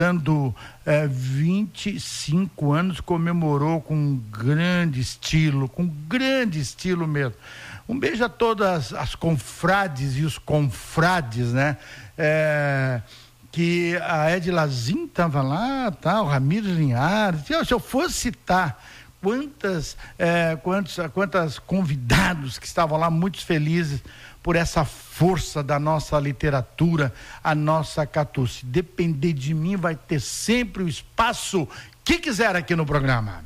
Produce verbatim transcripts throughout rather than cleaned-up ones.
dando é, vinte e cinco anos, comemorou com um grande estilo, com grande estilo mesmo. Um beijo a todas as confrades e os confrades, né? É, que a Edilazin estava lá, tá? O Ramiro Linhares. Se eu fosse citar quantas, é, quantos, quantas convidados que estavam lá, muito felizes por essa força da nossa literatura, a nossa Catu. Se depender de mim, vai ter sempre o espaço que quiser aqui no programa.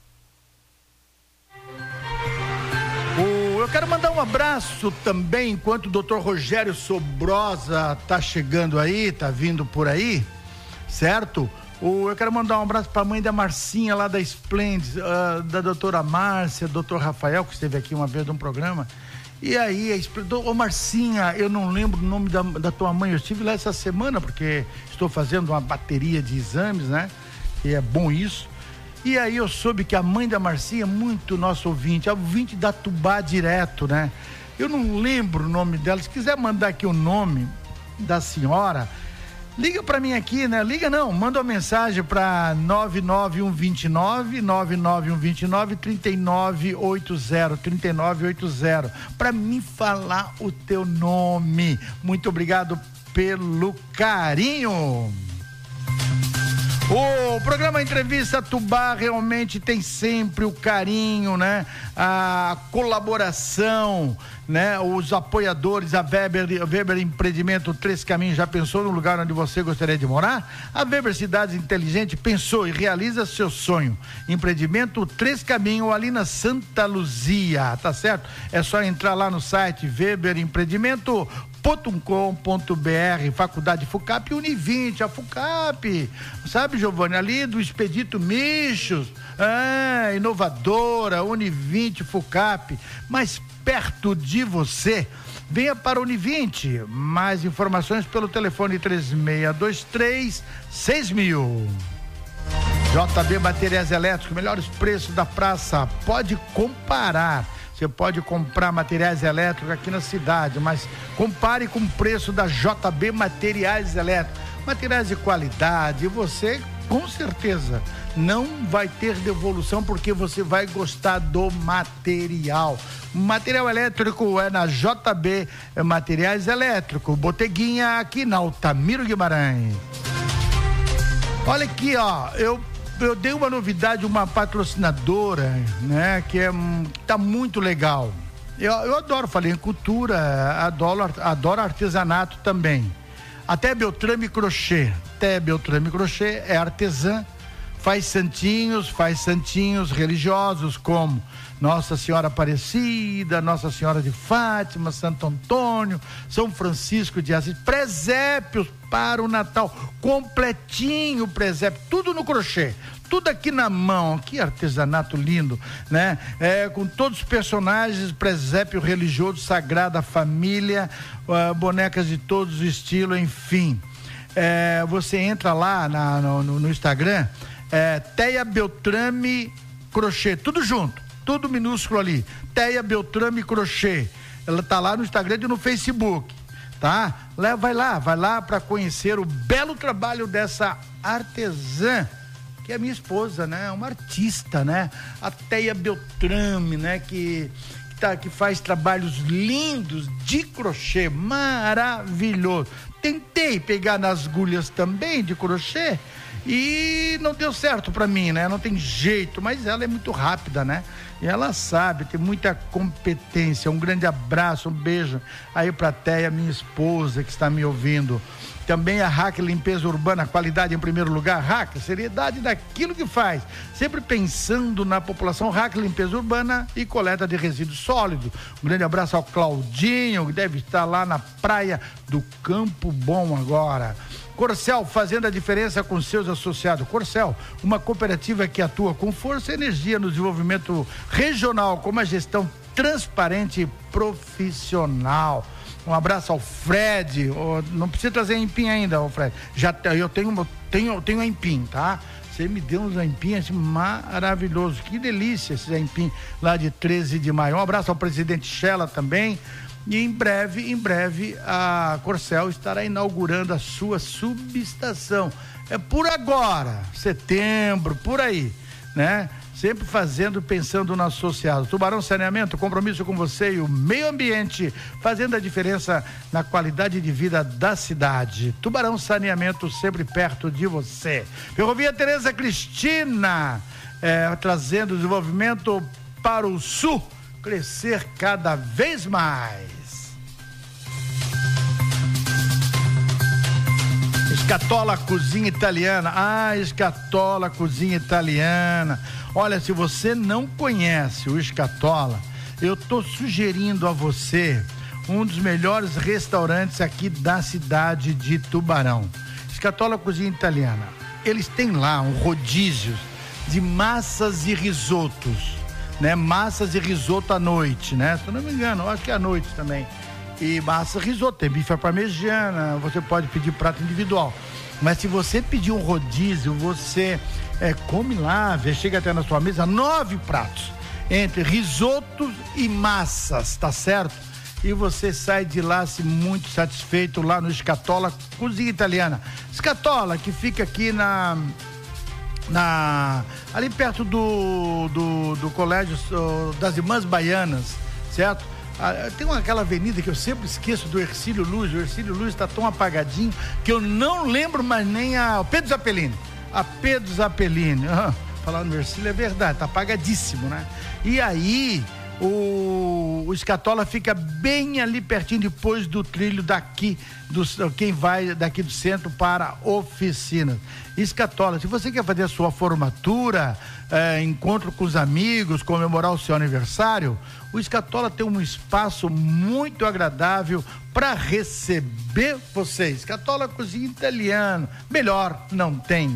Eu quero mandar um abraço também, enquanto o doutor Rogério Sobrosa tá chegando aí, tá vindo por aí, certo? Eu quero mandar um abraço para a mãe da Marcinha, lá da Splendid, uh, da doutora Márcia, doutor Rafael, que esteve aqui uma vez num programa. E aí, ô Marcinha, eu não lembro o nome da, da tua mãe, eu estive lá essa semana, porque estou fazendo uma bateria de exames, né? E é bom isso. E aí eu soube que a mãe da Marcinha, muito nosso ouvinte, é ouvinte da Tubá direto, né? Eu não lembro o nome dela, se quiser mandar aqui o nome da senhora, liga para mim aqui, né? Liga não, manda uma mensagem para nove nove um dois nove, nove nove um dois nove, três nove oito zero, três nove oito zero, para mim falar o teu nome. Muito obrigado pelo carinho. O programa Entrevista Tubá realmente tem sempre o carinho, né? A colaboração, né? Os apoiadores, a Weber, a Weber Empreendimento Três Caminhos, já pensou no lugar onde você gostaria de morar? A Weber Cidades Inteligente pensou e realiza seu sonho. Empreendimento Três Caminhos, ali na Santa Luzia, tá certo? É só entrar lá no site Weber Empreendimento ponto com ponto br, Faculdade FUCAP, Univinte, a FUCAP, sabe, Giovanni, ali do Expedito Michos, é, inovadora, Univinte, FUCAP, mais perto de você. Venha para Univinte, mais informações pelo telefone três seis dois três, seis mil. J B Materiais Elétricos, melhores preços da praça, pode comparar. Você pode comprar materiais elétricos aqui na cidade, mas compare com o preço da J B Materiais Elétricos. Materiais de qualidade, você com certeza não vai ter devolução, porque você vai gostar do material. Material elétrico é na J B Materiais Elétricos, Boteguinha, aqui na Altamiro Guimarães. Olha aqui, ó, eu Eu dei uma novidade, uma patrocinadora, né, que é, tá muito legal. Eu, eu adoro, falei em cultura, adoro, adoro artesanato também. Até Beltrame Crochê, até Beltrame Crochê é artesã, faz santinhos, faz santinhos religiosos como Nossa Senhora Aparecida, Nossa Senhora de Fátima, Santo Antônio, São Francisco de Assis, presépios para o Natal, completinho presépio, tudo no crochê, tudo aqui na mão, que artesanato lindo, né? É, com todos os personagens, presépio religioso, Sagrada Família, uh, bonecas de todos os estilos, enfim. É, você entra lá na, no, no Instagram, é, Teia Beltrame Crochê, tudo junto, tudo minúsculo ali, Teia Beltrame Crochê, ela tá lá no Instagram e no Facebook, tá? Vai lá, vai lá para conhecer o belo trabalho dessa artesã, que é minha esposa, né? Uma artista, né? A Teia Beltrame, né? Que, que, tá, que faz trabalhos lindos de crochê, maravilhoso. Tentei pegar nas agulhas também de crochê e não deu certo pra mim, né? Não tem jeito, mas ela é muito rápida, né? E ela sabe, tem muita competência. Um grande abraço, um beijo aí pra Teia, minha esposa, que está me ouvindo. Também a Hack Limpeza Urbana, qualidade em primeiro lugar. Hack, seriedade daquilo que faz, sempre pensando na população. Hack Limpeza Urbana e coleta de resíduos sólidos. Um grande abraço ao Claudinho, que deve estar lá na praia do Campo Bom agora. Corcel, fazendo a diferença com seus associados. Corcel, uma cooperativa que atua com força e energia no desenvolvimento regional, com uma gestão transparente e profissional. Um abraço ao Fred. Oh, não precisa trazer empim ainda, oh Fred. Já eu tenho, tenho, tenho empim, tá? Você me deu uns empim assim, maravilhoso. Que delícia esses empim lá de treze de maio. Um abraço ao presidente Shella também. E em breve, em breve, a Corcel estará inaugurando a sua subestação. É por agora, setembro, por aí, né? Sempre fazendo, pensando no associado. Tubarão Saneamento, compromisso com você e o meio ambiente, fazendo a diferença na qualidade de vida da cidade. Tubarão Saneamento, sempre perto de você. Ferrovia Tereza Cristina, é, trazendo desenvolvimento para o sul, crescer cada vez mais. Scatola Cozinha Italiana. Ah, Scatola Cozinha Italiana. Olha, se você não conhece o Scatola, eu tô sugerindo a você um dos melhores restaurantes aqui da cidade de Tubarão. Scatola Cozinha Italiana. Eles têm lá um rodízio de massas e risotos, né? Massas e risoto à noite, né? Se eu não me engano, eu acho que é à noite também. E massa risoto, tem bife à parmegiana, você pode pedir prato individual. Mas se você pedir um rodízio, você é, come lá, chega até na sua mesa, nove pratos, entre risotos e massas, tá certo? E você sai de lá assim, muito satisfeito lá no Scatola Cozinha Italiana. Scatola, que fica aqui na... na ali perto do, do, do Colégio das Irmãs Baianas, certo? Ah, tem uma, aquela avenida que eu sempre esqueço do Hercílio Luz. O Hercílio Luz está tão apagadinho que eu não lembro mais nem a Pedro Zappellini. A Pedro Zappellini. Ah, falar no Hercílio é verdade, tá apagadíssimo, né? E aí, o, o Scatola fica bem ali pertinho, depois do trilho daqui, do, quem vai daqui do centro para oficina. Scatola, se você quer fazer a sua formatura, é, encontro com os amigos, comemorar o seu aniversário, o Scatola tem um espaço muito agradável para receber vocês. Scatola Cozinha Italiana, melhor não tem.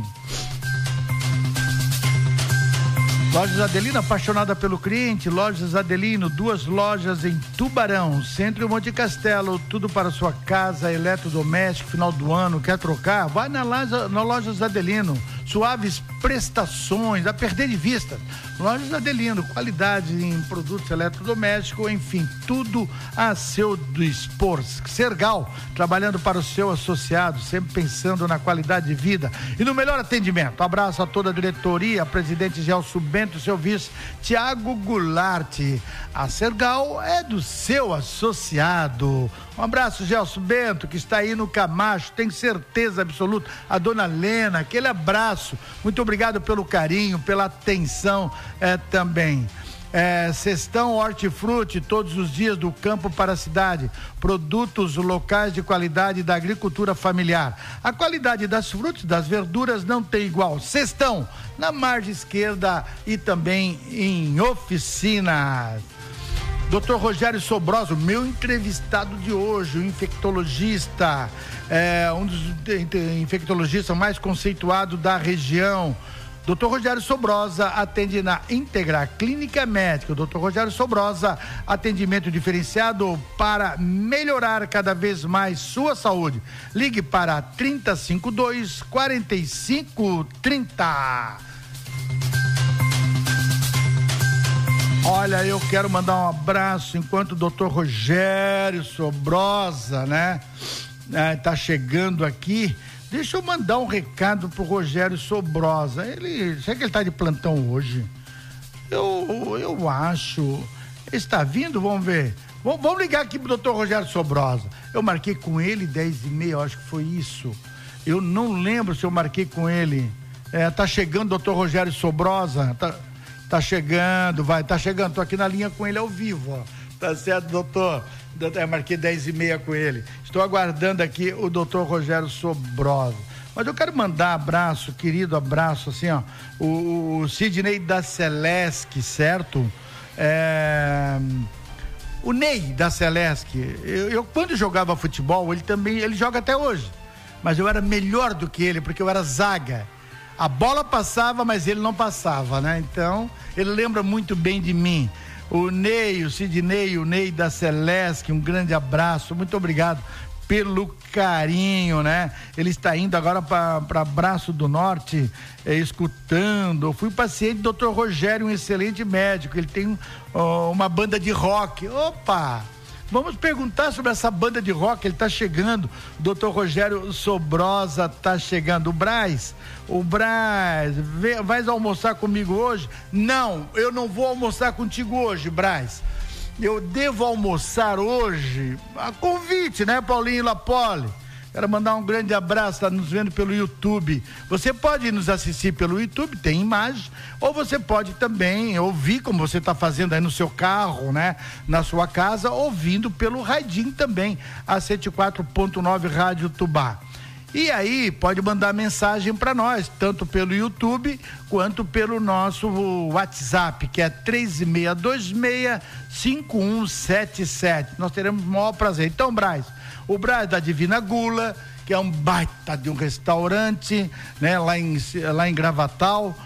Lojas Adelino, apaixonada pelo cliente. Lojas Adelino, duas lojas em Tubarão, Centro e Monte Castelo, tudo para sua casa, eletrodoméstico, final do ano, quer trocar? Vai na loja, na Lojas Adelino, suaves prestações, a perder de vista. Lojas Adelino, qualidade em produtos eletrodomésticos, enfim, tudo a seu dispor. Sergal, trabalhando para o seu associado, sempre pensando na qualidade de vida e no melhor atendimento. Abraço a toda a diretoria, presidente Gelson Bento, seu vice Tiago Goulart. A Sergal é do seu associado. Um abraço, Gelson Bento, que está aí no Camacho, tem certeza absoluta. A dona Lena, aquele abraço. Muito obrigado pelo carinho, pela atenção é, também. É, Cestão Hortifruti, todos os dias do campo para a cidade. Produtos locais de qualidade da agricultura familiar. A qualidade das frutas, das verduras não tem igual. Cestão, na margem esquerda e também em oficinas. doutor Rogério Sobrosa, meu entrevistado de hoje, o infectologista, é, um dos infectologistas mais conceituados da região. doutor Rogério Sobrosa atende na Integra Clínica Médica. doutor Rogério Sobrosa, atendimento diferenciado para melhorar cada vez mais sua saúde. Ligue para trinta, cinquenta e dois, quarenta e cinco, trinta. Olha, eu quero mandar um abraço enquanto o doutor Rogério Sobrosa, né, é, tá chegando aqui. Deixa eu mandar um recado pro Rogério Sobrosa. Ele, será que ele tá de plantão hoje? Eu, eu acho. Ele está vindo, vamos ver. Vamos, vamos ligar aqui pro doutor Rogério Sobrosa. Eu marquei com ele dez e meia, eu acho que foi isso. Eu não lembro se eu marquei com ele. É, tá chegando o doutor Rogério Sobrosa, tá... Tá chegando, vai, tá chegando, tô aqui na linha com ele ao vivo, ó. Tá certo, doutor? Eu marquei dez e meia com ele. Estou aguardando aqui o doutor Rogério Sobrosa. Mas eu quero mandar abraço, querido abraço, assim, ó. O, o Sidney da Celesc, certo? É... O Ney da Celesc. Eu, eu, quando jogava futebol, ele também, ele joga até hoje. Mas eu era melhor do que ele, porque eu era zaga. A bola passava, mas ele não passava, né? Então, ele lembra muito bem de mim. O Ney, o Sidney, o Ney da Celesc, um grande abraço, muito obrigado pelo carinho, né? Ele está indo agora para Braço do Norte, é, escutando. Eu fui paciente do doutor Rogério, um excelente médico, ele tem uh, uma banda de rock. Opa! Vamos perguntar sobre essa banda de rock, ele tá chegando, doutor Rogério Sobrosa tá chegando. O Braz, o Braz, vê, vais almoçar comigo hoje? Não, eu não vou almoçar contigo hoje, Braz. Eu devo almoçar hoje, a convite, né, Paulinho Lapoli? Quero mandar um grande abraço, tá nos vendo pelo YouTube. Você pode nos assistir pelo YouTube, tem imagem, ou você pode também ouvir, como você está fazendo aí no seu carro, né? Na sua casa, ouvindo pelo radinho também, a cento e quatro ponto nove Rádio Tubá. E aí, pode mandar mensagem para nós, tanto pelo YouTube, quanto pelo nosso WhatsApp, que é três seis dois seis, cinco um sete sete. Nós teremos o maior prazer. Então, Braz, o Braz da Divina Gula, que é um baita de um restaurante, né, lá em, lá em Gravatal,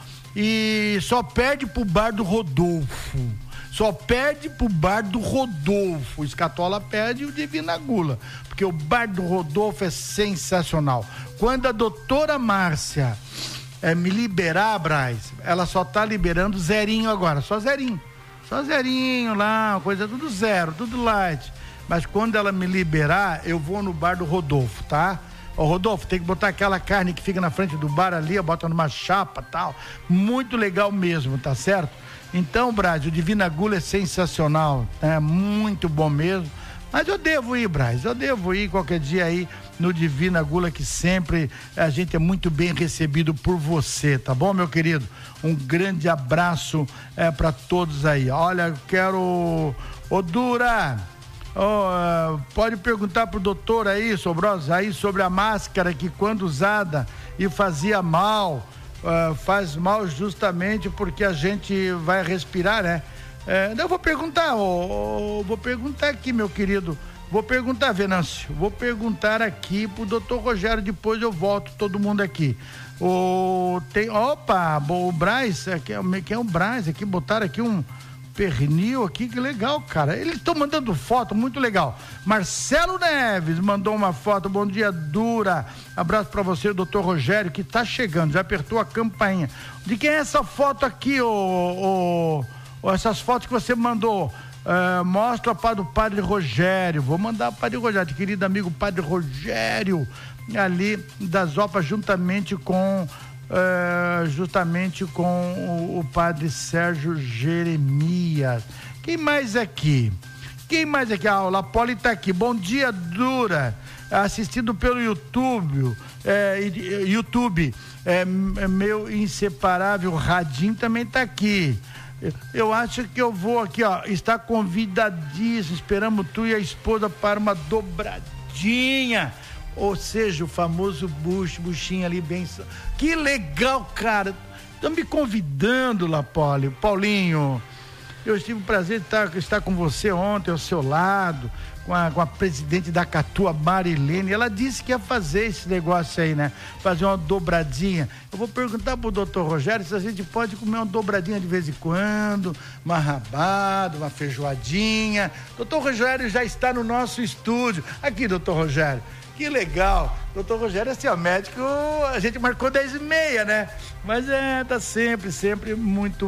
e só perde pro bar do Rodolfo. Só perde pro bar do Rodolfo. O Escatola perde e o Divina Gula, porque o bar do Rodolfo é sensacional. Quando a doutora Márcia é, me liberar, Braz, ela só tá liberando zerinho agora, só zerinho. Só zerinho lá, coisa tudo zero, tudo light. Mas quando ela me liberar, eu vou no bar do Rodolfo, tá? Ô Rodolfo, tem que botar aquela carne que fica na frente do bar ali, bota numa chapa e tal. Muito legal mesmo, tá certo? Então, Braz, o Divina Gula é sensacional, é muito bom mesmo. Mas eu devo ir, Braz, eu devo ir qualquer dia aí no Divina Gula, que sempre a gente é muito bem recebido por você, tá bom, meu querido? Um grande abraço é, para todos aí. Olha, eu quero... Ô, Dura... Oh, uh, pode perguntar pro doutor aí, Sobrosa, aí sobre a máscara que quando usada e fazia mal, uh, faz mal justamente porque a gente vai respirar, né? É, eu vou perguntar, oh, oh, vou perguntar aqui, meu querido, vou perguntar, Venâncio, vou perguntar aqui pro doutor Rogério, depois eu volto, todo mundo aqui. Oh, tem, opa, o Braz, aqui, quem é o Braz aqui, botaram aqui um pernil aqui, que legal, cara. Eles estão mandando foto, muito legal. Marcelo Neves mandou uma foto. Bom dia, Dura. Abraço pra você, doutor Rogério, que tá chegando, já apertou a campainha. De quem é essa foto aqui, ô, ô, essas fotos que você mandou? Uh, mostra para o Padre Rogério. Vou mandar para o Padre Rogério, querido amigo Padre Rogério, ali das Opas, juntamente com Uh, justamente com o, o padre Sérgio Jeremias. Quem mais aqui? Quem mais aqui? Ah, o Lapoli tá aqui. Bom dia, Dura. Assistindo pelo YouTube. É, YouTube. É, meu inseparável Radinho também tá aqui. Eu acho que eu vou aqui, ó. Está convidadíssimo. Esperamos tu e a esposa para uma dobradinha. Ou seja, o famoso bucho, buchinho ali bem... Que legal, cara. Estão me convidando, Lapoli. Paulinho, eu tive o prazer de estar, estar com você ontem, ao seu lado, com a, com a presidente da Catua, Marilene. Ela disse que ia fazer esse negócio aí, né? Fazer uma dobradinha. Eu vou perguntar pro doutor Rogério se a gente pode comer uma dobradinha de vez em quando, uma rabada, uma feijoadinha. Doutor Rogério já está no nosso estúdio. Aqui, doutor Rogério. Que legal, doutor Rogério, assim, ó, médico, a gente marcou dez e meia, né? Mas é, tá sempre, sempre muito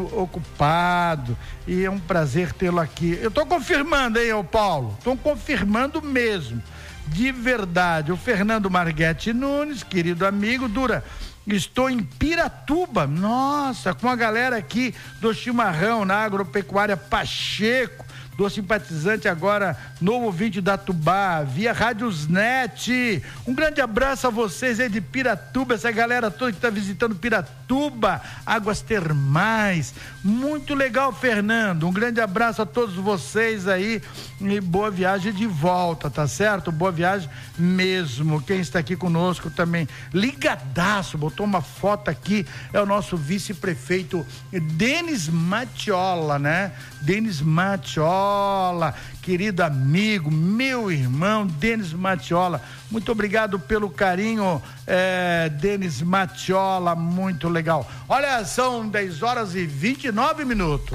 ocupado e é um prazer tê-lo aqui. Eu tô confirmando aí, ô Paulo, tô confirmando mesmo, de verdade. O Fernando Marguete Nunes, querido amigo, Dura, estou em Piratuba, nossa, com a galera aqui do chimarrão na Agropecuária Pacheco, do simpatizante agora, novo ouvinte da Tubá, via Rádiosnet. Um grande abraço a vocês aí de Piratuba, essa galera toda que está visitando Piratuba, águas termais. Muito legal, Fernando. Um grande abraço a todos vocês aí e boa viagem de volta, tá certo? Boa viagem mesmo. Quem está aqui conosco também, ligadaço, botou uma foto aqui, é o nosso vice-prefeito Denis Matiola, né? Denis Matiola, querido amigo, meu irmão Denis Matiola, muito obrigado pelo carinho, é, Denis Matiola, muito legal. Olha, são dez horas e vinte e nove minutos.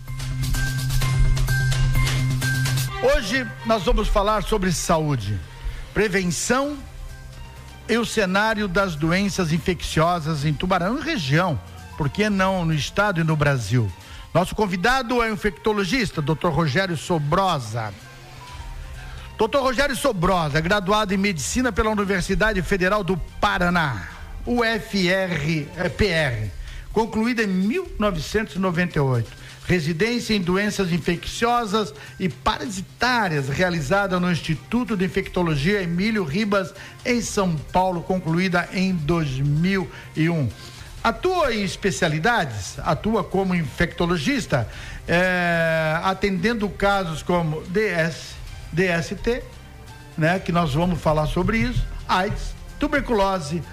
Hoje nós vamos falar sobre saúde, prevenção e o cenário das doenças infecciosas em Tubarão e região, por que não no estado e no Brasil. Nosso convidado é o infectologista, doutor Rogério Sobrosa. doutor Rogério Sobrosa, graduado em Medicina pela Universidade Federal do Paraná, U F R P R, concluída em mil novecentos e noventa e oito. Residência em doenças infecciosas e parasitárias, realizada no Instituto de Infectologia Emílio Ribas, em São Paulo, concluída em dois mil e um. Atua em especialidades, atua como infectologista, é, atendendo casos como D S, D S T, né, que nós vamos falar sobre isso, AIDS, tuberculose,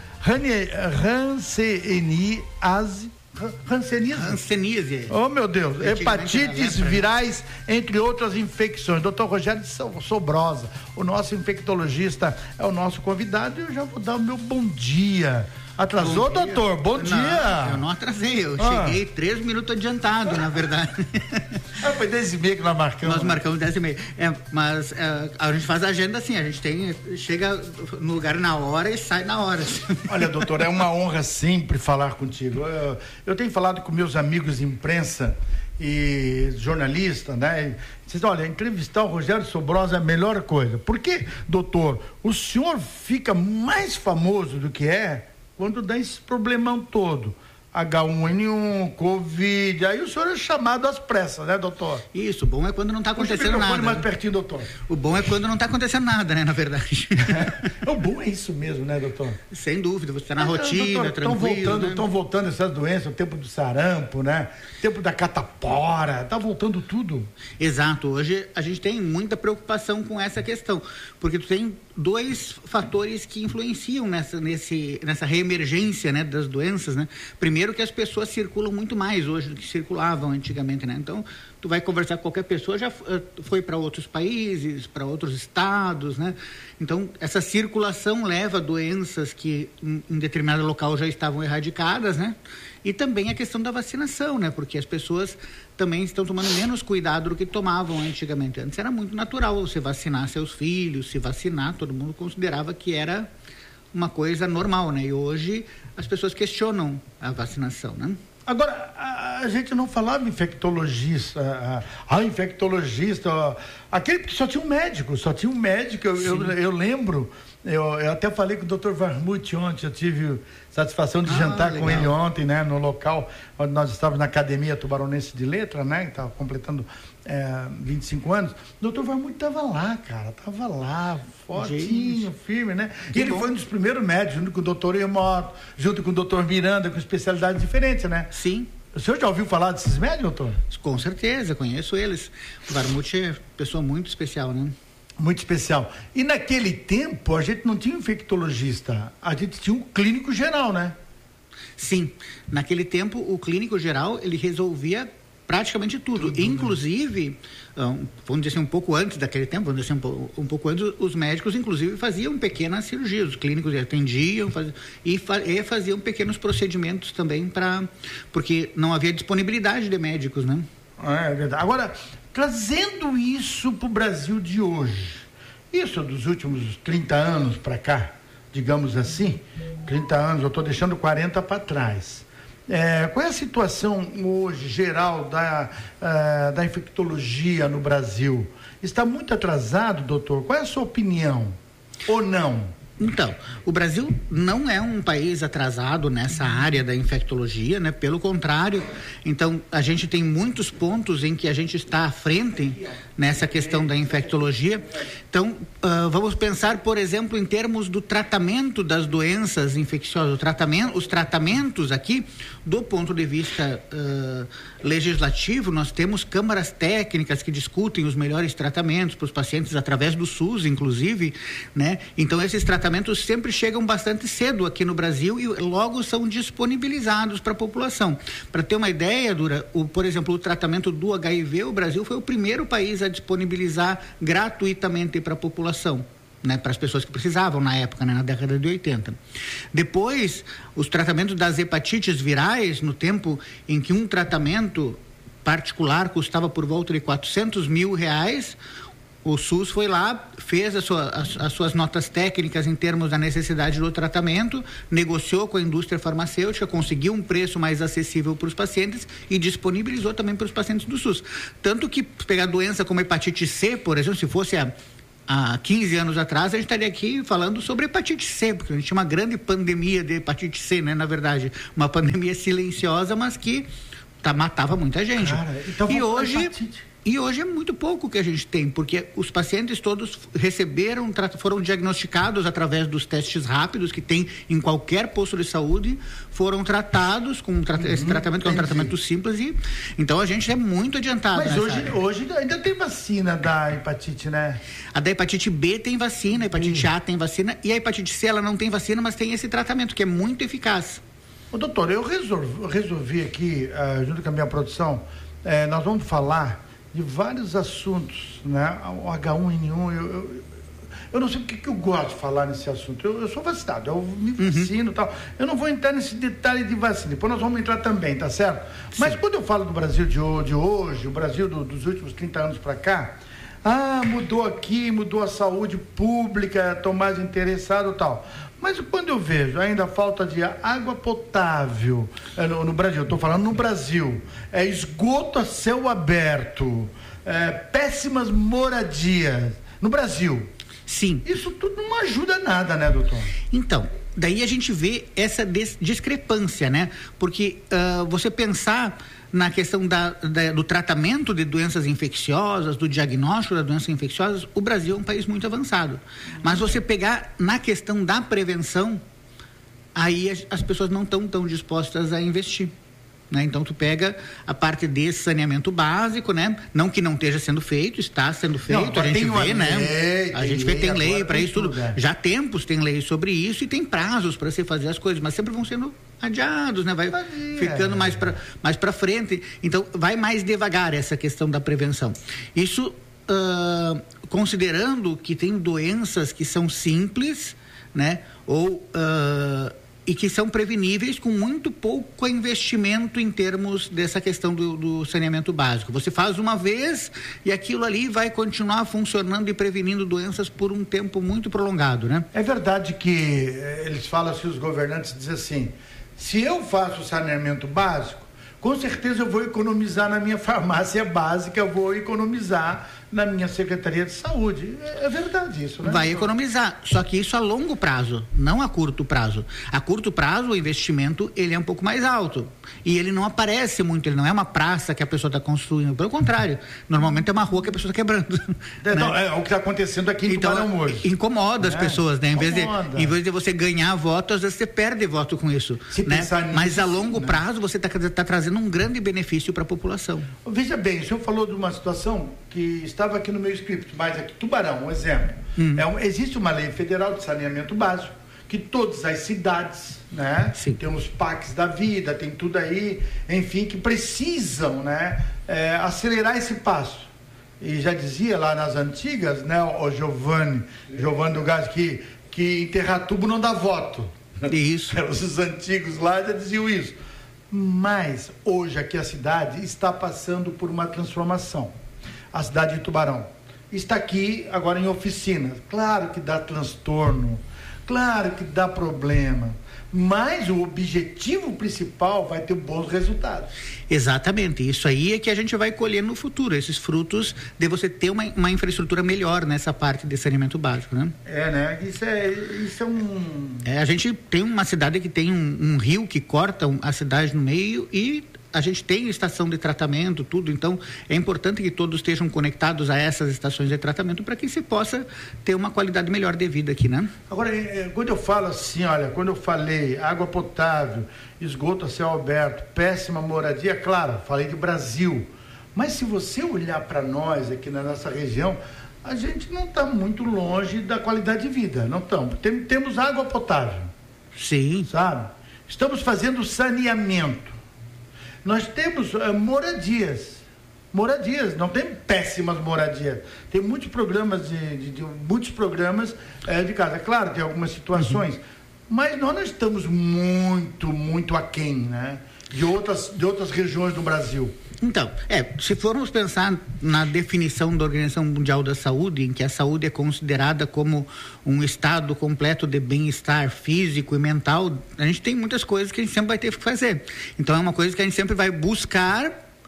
hanseníase, Hanseníase? Hanseníase. Oh, meu Deus. Hepatites virais, entre outras infecções. doutor Rogério Sobrosa, o nosso infectologista, é o nosso convidado, e eu já vou dar o meu bom dia. Atrasou, bom doutor? Bom não, dia. Eu não atrasei, eu ah. cheguei três minutos adiantado, na verdade. Ah, foi dez e meia que nós marcamos. Nós marcamos dez e meia. É, mas é, a gente faz a agenda assim, a gente tem, chega no lugar na hora e sai na hora. Olha, doutor, é uma honra sempre falar contigo. Eu, eu tenho falado com meus amigos de imprensa e jornalistas, né? Vocês, olha, entrevistar o Rogério Sobrosa é a melhor coisa. Por que, doutor, o senhor fica mais famoso do que é quando dá esse problemão todo? H um N um, Covid, aí o senhor é chamado às pressas, né, doutor? Isso, o bom é quando não está acontecendo nada. Pode mais pertinho, doutor. O bom é quando não está acontecendo nada, né, na verdade. É, o bom é isso mesmo, né, doutor? Sem dúvida, você está na Mas, rotina, doutor, tranquilo. Estão voltando, né? Estão voltando essas doenças, o tempo do sarampo, né? O tempo da catapora, tá voltando tudo. Exato, hoje a gente tem muita preocupação com essa questão, porque tu tem dois fatores que influenciam nessa, nesse, nessa reemergência, né, das doenças, né? Primeiro, que as pessoas circulam muito mais hoje do que circulavam antigamente, né? Então, tu vai conversar com qualquer pessoa, já foi para outros países, para outros estados, né? Então, essa circulação leva a doenças que em, em determinado local já estavam erradicadas, né? E também a questão da vacinação, né? Porque as pessoas também estão tomando menos cuidado do que tomavam antigamente. Antes era muito natural você vacinar seus filhos, se vacinar, todo mundo considerava que era uma coisa normal, né? E hoje as pessoas questionam a vacinação, né? Agora, a, a gente não falava infectologista, ah, a infectologista, ó, aquele que só tinha um médico, só tinha um médico, eu, eu, eu lembro, eu, eu até falei com o doutor Varmut ontem, eu tive satisfação de ah, jantar legal. com ele ontem, né, no local onde nós estávamos na Academia Tubaronense de Letra, né, que estava completando é, vinte e cinco anos. O doutor Varmut estava lá, cara, estava lá, fortinho, Gente. firme, né? Que e ele bom. foi um dos primeiros médicos, junto com o doutor Emoto, junto com o doutor Miranda, com especialidades diferentes, né? Sim. O senhor já ouviu falar desses médicos, doutor? Com certeza, conheço eles. O Varmut é pessoa muito especial, né? Muito especial. E naquele tempo, a gente não tinha um infectologista, a gente tinha um clínico geral, né? Sim. Naquele tempo, o clínico geral, ele resolvia praticamente tudo. tudo inclusive, né? um, vamos dizer assim, um pouco antes daquele tempo, vamos dizer assim, um, pouco, um pouco antes, os médicos, inclusive, faziam pequenas cirurgias. Os clínicos atendiam faziam, e, fa, e faziam pequenos procedimentos também, para porque não havia disponibilidade de médicos, né? É verdade. Agora, trazendo isso para o Brasil de hoje, isso dos últimos trinta anos para cá, digamos assim, trinta anos, eu estou deixando quarenta para trás. É, qual é a situação hoje, geral, da, uh, da infectologia no Brasil? Está muito atrasado, doutor? Qual é a sua opinião? Ou não? Então, o Brasil não é um país atrasado nessa área da infectologia, né? Pelo contrário, então a gente tem muitos pontos em que a gente está à frente nessa questão da infectologia. Então, uh, vamos pensar, por exemplo, em termos do tratamento das doenças infecciosas, o tratamento, os tratamentos aqui, do ponto de vista uh, legislativo, nós temos câmaras técnicas que discutem os melhores tratamentos para os pacientes através do SUS, inclusive, né? Então, esses tratamentos sempre chegam bastante cedo aqui no Brasil e logo são disponibilizados para a população. Para ter uma ideia, Dura, o, por exemplo, o tratamento do H I V, o Brasil foi o primeiro país a disponibilizar gratuitamente para a população, né, para as pessoas que precisavam na época, né, na década de oitenta. Depois, os tratamentos das hepatites virais, no tempo em que um tratamento particular custava por volta de quatrocentos mil reais, o SUS foi lá, fez a sua, as, as suas notas técnicas em termos da necessidade do tratamento, negociou com a indústria farmacêutica, conseguiu um preço mais acessível para os pacientes e disponibilizou também para os pacientes do SUS. Tanto que pegar doença como hepatite C, por exemplo, se fosse a há quinze anos atrás, a gente estaria aqui falando sobre hepatite C, porque a gente tinha uma grande pandemia de hepatite C, né? Na verdade, uma pandemia silenciosa, mas que tá, matava muita gente. Cara, então e hoje... Hepatite. E hoje é muito pouco que a gente tem, porque os pacientes todos receberam, foram diagnosticados através dos testes rápidos que tem em qualquer posto de saúde, foram tratados com tra- uhum, esse tratamento, que é um tratamento simples, e então a gente é muito adiantado. Mas hoje, hoje ainda tem vacina da hepatite, né? A da hepatite B tem vacina, a hepatite uhum. A tem vacina, e a hepatite C ela não tem vacina, mas tem esse tratamento que é muito eficaz. Ô, doutor, eu resolvi, resolvi aqui, uh, junto com a minha produção, uh, nós vamos falar de vários assuntos, né? O agá um ene um, eu, eu, eu não sei porque que eu gosto de falar nesse assunto. Eu, eu sou vacinado, eu me vacino e tal. Eu não vou entrar nesse detalhe de vacina, depois nós vamos entrar também, tá certo? Sim. Mas quando eu falo do Brasil de hoje, de hoje o Brasil do, dos últimos trinta anos para cá, ah, mudou aqui, mudou a saúde pública, estou mais interessado e tal. Mas quando eu vejo ainda a falta de água potável é, no, no Brasil, estou falando no Brasil, é, esgoto a céu aberto, é, péssimas moradias no Brasil. Sim. Isso tudo não ajuda nada, né, doutor? Então, daí a gente vê essa des- discrepância, né? Porque uh, você pensar na questão da, da, do tratamento de doenças infecciosas, do diagnóstico das doenças infecciosas, o Brasil é um país muito avançado. Mas você pegar na questão da prevenção, aí as, as pessoas não estão tão dispostas a investir. Né? Então tu pega a parte de saneamento básico, né? Não que não esteja sendo feito, está sendo feito, não, a gente vê, né? Lei, a gente vê, tem lei para isso tudo. tudo. Já há tempos tem lei sobre isso e tem prazos para se fazer as coisas, mas sempre vão sendo adiados, né? Vai Vadia. ficando mais para mais para frente. Então vai mais devagar essa questão da prevenção. Isso uh, considerando que tem doenças que são simples, né? Ou uh, e que são preveníveis com muito pouco investimento em termos dessa questão do, do saneamento básico. Você faz uma vez e aquilo ali vai continuar funcionando e prevenindo doenças por um tempo muito prolongado, né? É verdade que eles falam assim, os governantes dizem assim, se eu faço saneamento básico, com certeza eu vou economizar na minha farmácia básica, eu vou economizar na minha Secretaria de Saúde. É verdade isso, né? Vai economizar, só que isso a longo prazo, não a curto prazo. A curto prazo, o investimento, ele é um pouco mais alto. E ele não aparece muito, ele não é uma praça que a pessoa está construindo. Pelo contrário, normalmente é uma rua que a pessoa está quebrando. É, né? Não, é o que está acontecendo aqui em então, Tubarão hoje. Incomoda as é, pessoas, né? Em vez, de, em vez de você ganhar voto, às vezes você perde voto com isso. Se né? pensar nisso, mas a longo né? prazo, você está tá trazendo um grande benefício para a população. Veja bem, o senhor falou de uma situação que estava aqui no meu script, mas aqui, Tubarão, um exemplo. Hum. É um, existe uma lei federal de saneamento básico, que todas as cidades, né? Sim. Tem os P A Cs da vida, tem tudo aí, enfim, que precisam, né? É, acelerar esse passo. E já dizia lá nas antigas, né? O Giovanni, Giovanni do Gás, que, que em Terratubo não dá voto. Isso. Os antigos lá já diziam isso. Mas hoje aqui a cidade está passando por uma transformação. A cidade de Tubarão está aqui agora em oficina. Claro que dá transtorno, claro que dá problema, mas o objetivo principal vai ter bons resultados. Exatamente, isso aí é que a gente vai colher no futuro, esses frutos de você ter uma, uma infraestrutura melhor nessa parte de saneamento básico, né? É, né? Isso é, isso é um... É, a gente tem uma cidade que tem um, um rio que corta a cidade no meio e a gente tem estação de tratamento, tudo, então é importante que todos estejam conectados a essas estações de tratamento para que se possa ter uma qualidade melhor de vida aqui, né? Agora, quando eu falo assim, olha, quando eu falei água potável, esgoto a céu aberto, péssima moradia, claro, falei de Brasil, mas se você olhar para nós aqui na nossa região, a gente não está muito longe da qualidade de vida, não estamos. Tem, temos água potável. Sim. Sabe? Estamos fazendo saneamento. Nós temos uh, moradias, moradias, não tem péssimas moradias, tem muitos programas de, de, de muitos programas uh, de casa, claro, tem algumas situações, uhum. mas nós não estamos muito, muito aquém, né, de outras, de outras regiões do Brasil. Então, é, se formos pensar na definição da Organização Mundial da Saúde, em que a saúde é considerada como um estado completo de bem-estar físico e mental, a gente tem muitas coisas que a gente sempre vai ter que fazer. Então, é uma coisa que a gente sempre vai buscar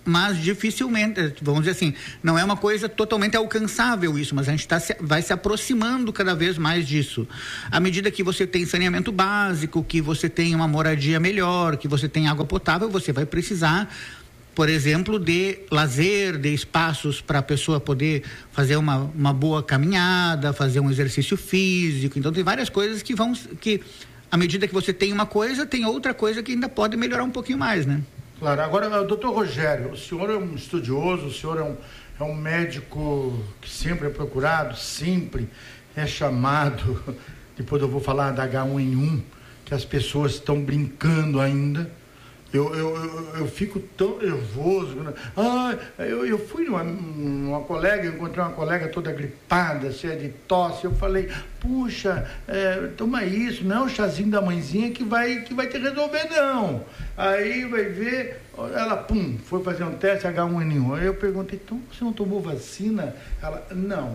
mas dificilmente, vamos dizer assim, não é uma coisa totalmente alcançável isso, mas a gente tá, vai se aproximando cada vez mais disso. À medida que você tem saneamento básico, que você tem uma moradia melhor, que você tem água potável, você vai precisar, por exemplo, de lazer, de espaços para a pessoa poder fazer uma, uma boa caminhada, fazer um exercício físico. Então tem várias coisas que vão, que à medida que você tem uma coisa, tem outra coisa que ainda pode melhorar um pouquinho mais, né? Claro. Agora, doutor Rogério, o senhor é um estudioso, o senhor é um, é um médico que sempre é procurado, sempre é chamado. Depois eu vou falar da H um N um, que as pessoas estão brincando ainda. Eu, eu, eu, eu fico tão nervoso. Ah, eu, eu fui numa, numa colega, eu encontrei uma colega toda gripada, cheia de tosse. Eu falei, puxa, é, toma isso, não é o chazinho da mãezinha que vai, que vai te resolver, não. Aí vai ver, ela, pum, foi fazer um teste H um N um. Aí eu perguntei, então você não tomou vacina? Ela, não.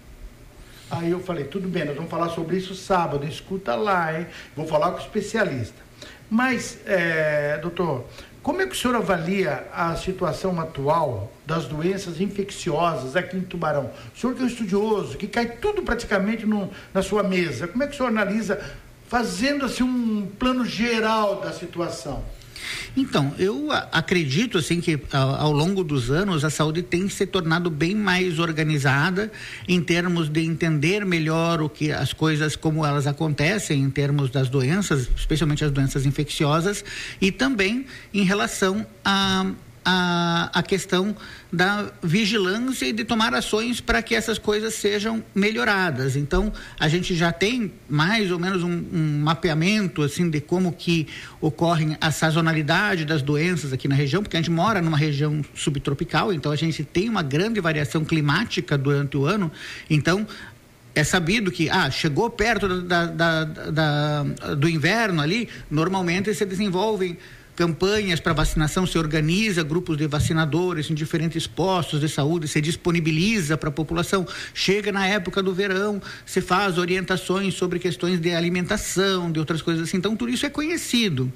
Aí eu falei, tudo bem, nós vamos falar sobre isso sábado, escuta lá, hein? Vou falar com o especialista. Mas, é, doutor, como é que o senhor avalia a situação atual das doenças infecciosas aqui em Tubarão? O senhor que é um estudioso, que cai tudo praticamente no, na sua mesa, como é que o senhor analisa, fazendo assim um plano geral da situação? Então, eu acredito assim que ao longo dos anos a saúde tem se tornado bem mais organizada em termos de entender melhor o que as coisas, como elas acontecem em termos das doenças, especialmente as doenças infecciosas, e também em relação a A, a questão da vigilância e de tomar ações para que essas coisas sejam melhoradas. Então, a gente já tem mais ou menos um, um mapeamento assim de como que ocorre a sazonalidade das doenças aqui na região, porque a gente mora numa região subtropical, então a gente tem uma grande variação climática durante o ano. Então, é sabido que, ah, chegou perto da, da, da, da, do inverno ali, normalmente se desenvolvem campanhas para vacinação, se organiza grupos de vacinadores em diferentes postos de saúde, se disponibiliza para a população. Chega na época do verão, se faz orientações sobre questões de alimentação, de outras coisas assim. Então, tudo isso é conhecido.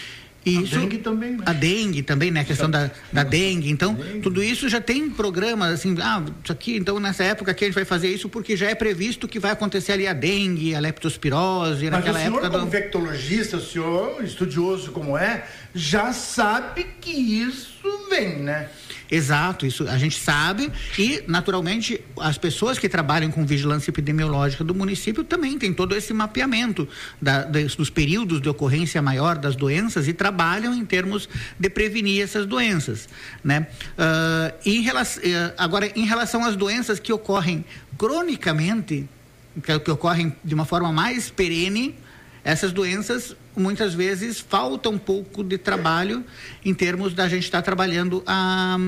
Isso, a dengue também, né? A dengue também, né? A questão da, da dengue. Então, dengue. Tudo isso já tem programas, assim, ah, isso aqui, então, nessa época aqui a gente vai fazer isso porque já é previsto que vai acontecer ali a dengue, a leptospirose, mas naquela o senhor, época como do... infectologista, o senhor, estudioso como é, já sabe que isso vem, né? Exato, isso a gente sabe e, naturalmente, as pessoas que trabalham com vigilância epidemiológica do município também tem todo esse mapeamento da, dos períodos de ocorrência maior das doenças e trabalham em termos de prevenir essas doenças, né? Uh, em relação, uh, agora, em relação às doenças que ocorrem cronicamente, que, que ocorrem de uma forma mais perene, essas doenças muitas vezes falta um pouco de trabalho em termos da gente estar trabalhando a,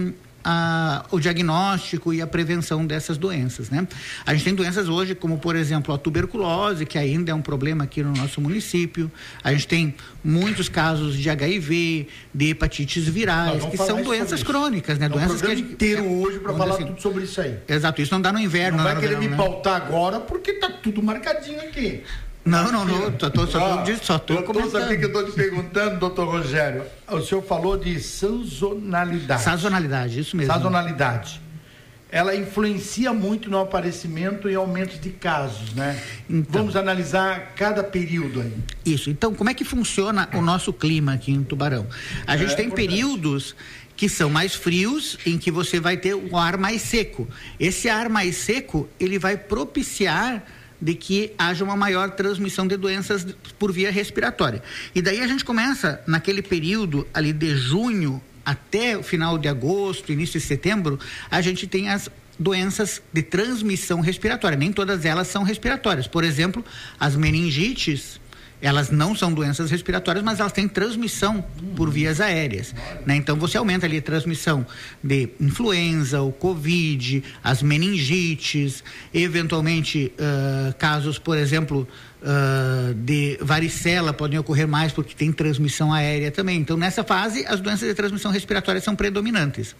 a, o diagnóstico e a prevenção dessas doenças, né? A gente tem doenças hoje como, por exemplo, a tuberculose, que ainda é um problema aqui no nosso município. A gente tem muitos casos de H I V, de hepatites virais, que são doenças crônicas, né? É um doenças que a gente inteiro hoje para falar assim, tudo sobre isso aí. Exato, isso não dá no inverno. Não vai no querer verão, me né? pautar agora porque tá tudo marcadinho aqui. Não, não, não, tô, tô, só estou só tô comentando. Sabe que eu estou te perguntando, doutor Rogério? O senhor falou de sazonalidade. Sazonalidade, isso mesmo. Sazonalidade. Ela influencia muito no aparecimento e aumento de casos, né? Então, vamos analisar cada período aí. Isso. Então, como é que funciona o nosso clima aqui em Tubarão? A gente é, tem importante. períodos que são mais frios, em que você vai ter um ar mais seco. Esse ar mais seco, ele vai propiciar de que haja uma maior transmissão de doenças por via respiratória. E daí a gente começa, naquele período ali de junho até o final de agosto, início de setembro, a gente tem as doenças de transmissão respiratória. Nem todas elas são respiratórias. Por exemplo, as meningites, elas não são doenças respiratórias, mas elas têm transmissão por vias aéreas, né? Então você aumenta ali a transmissão de influenza, o Covid, as meningites, eventualmente uh, casos, por exemplo, uh, de varicela podem ocorrer mais porque tem transmissão aérea também. Então nessa fase as doenças de transmissão respiratória são predominantes.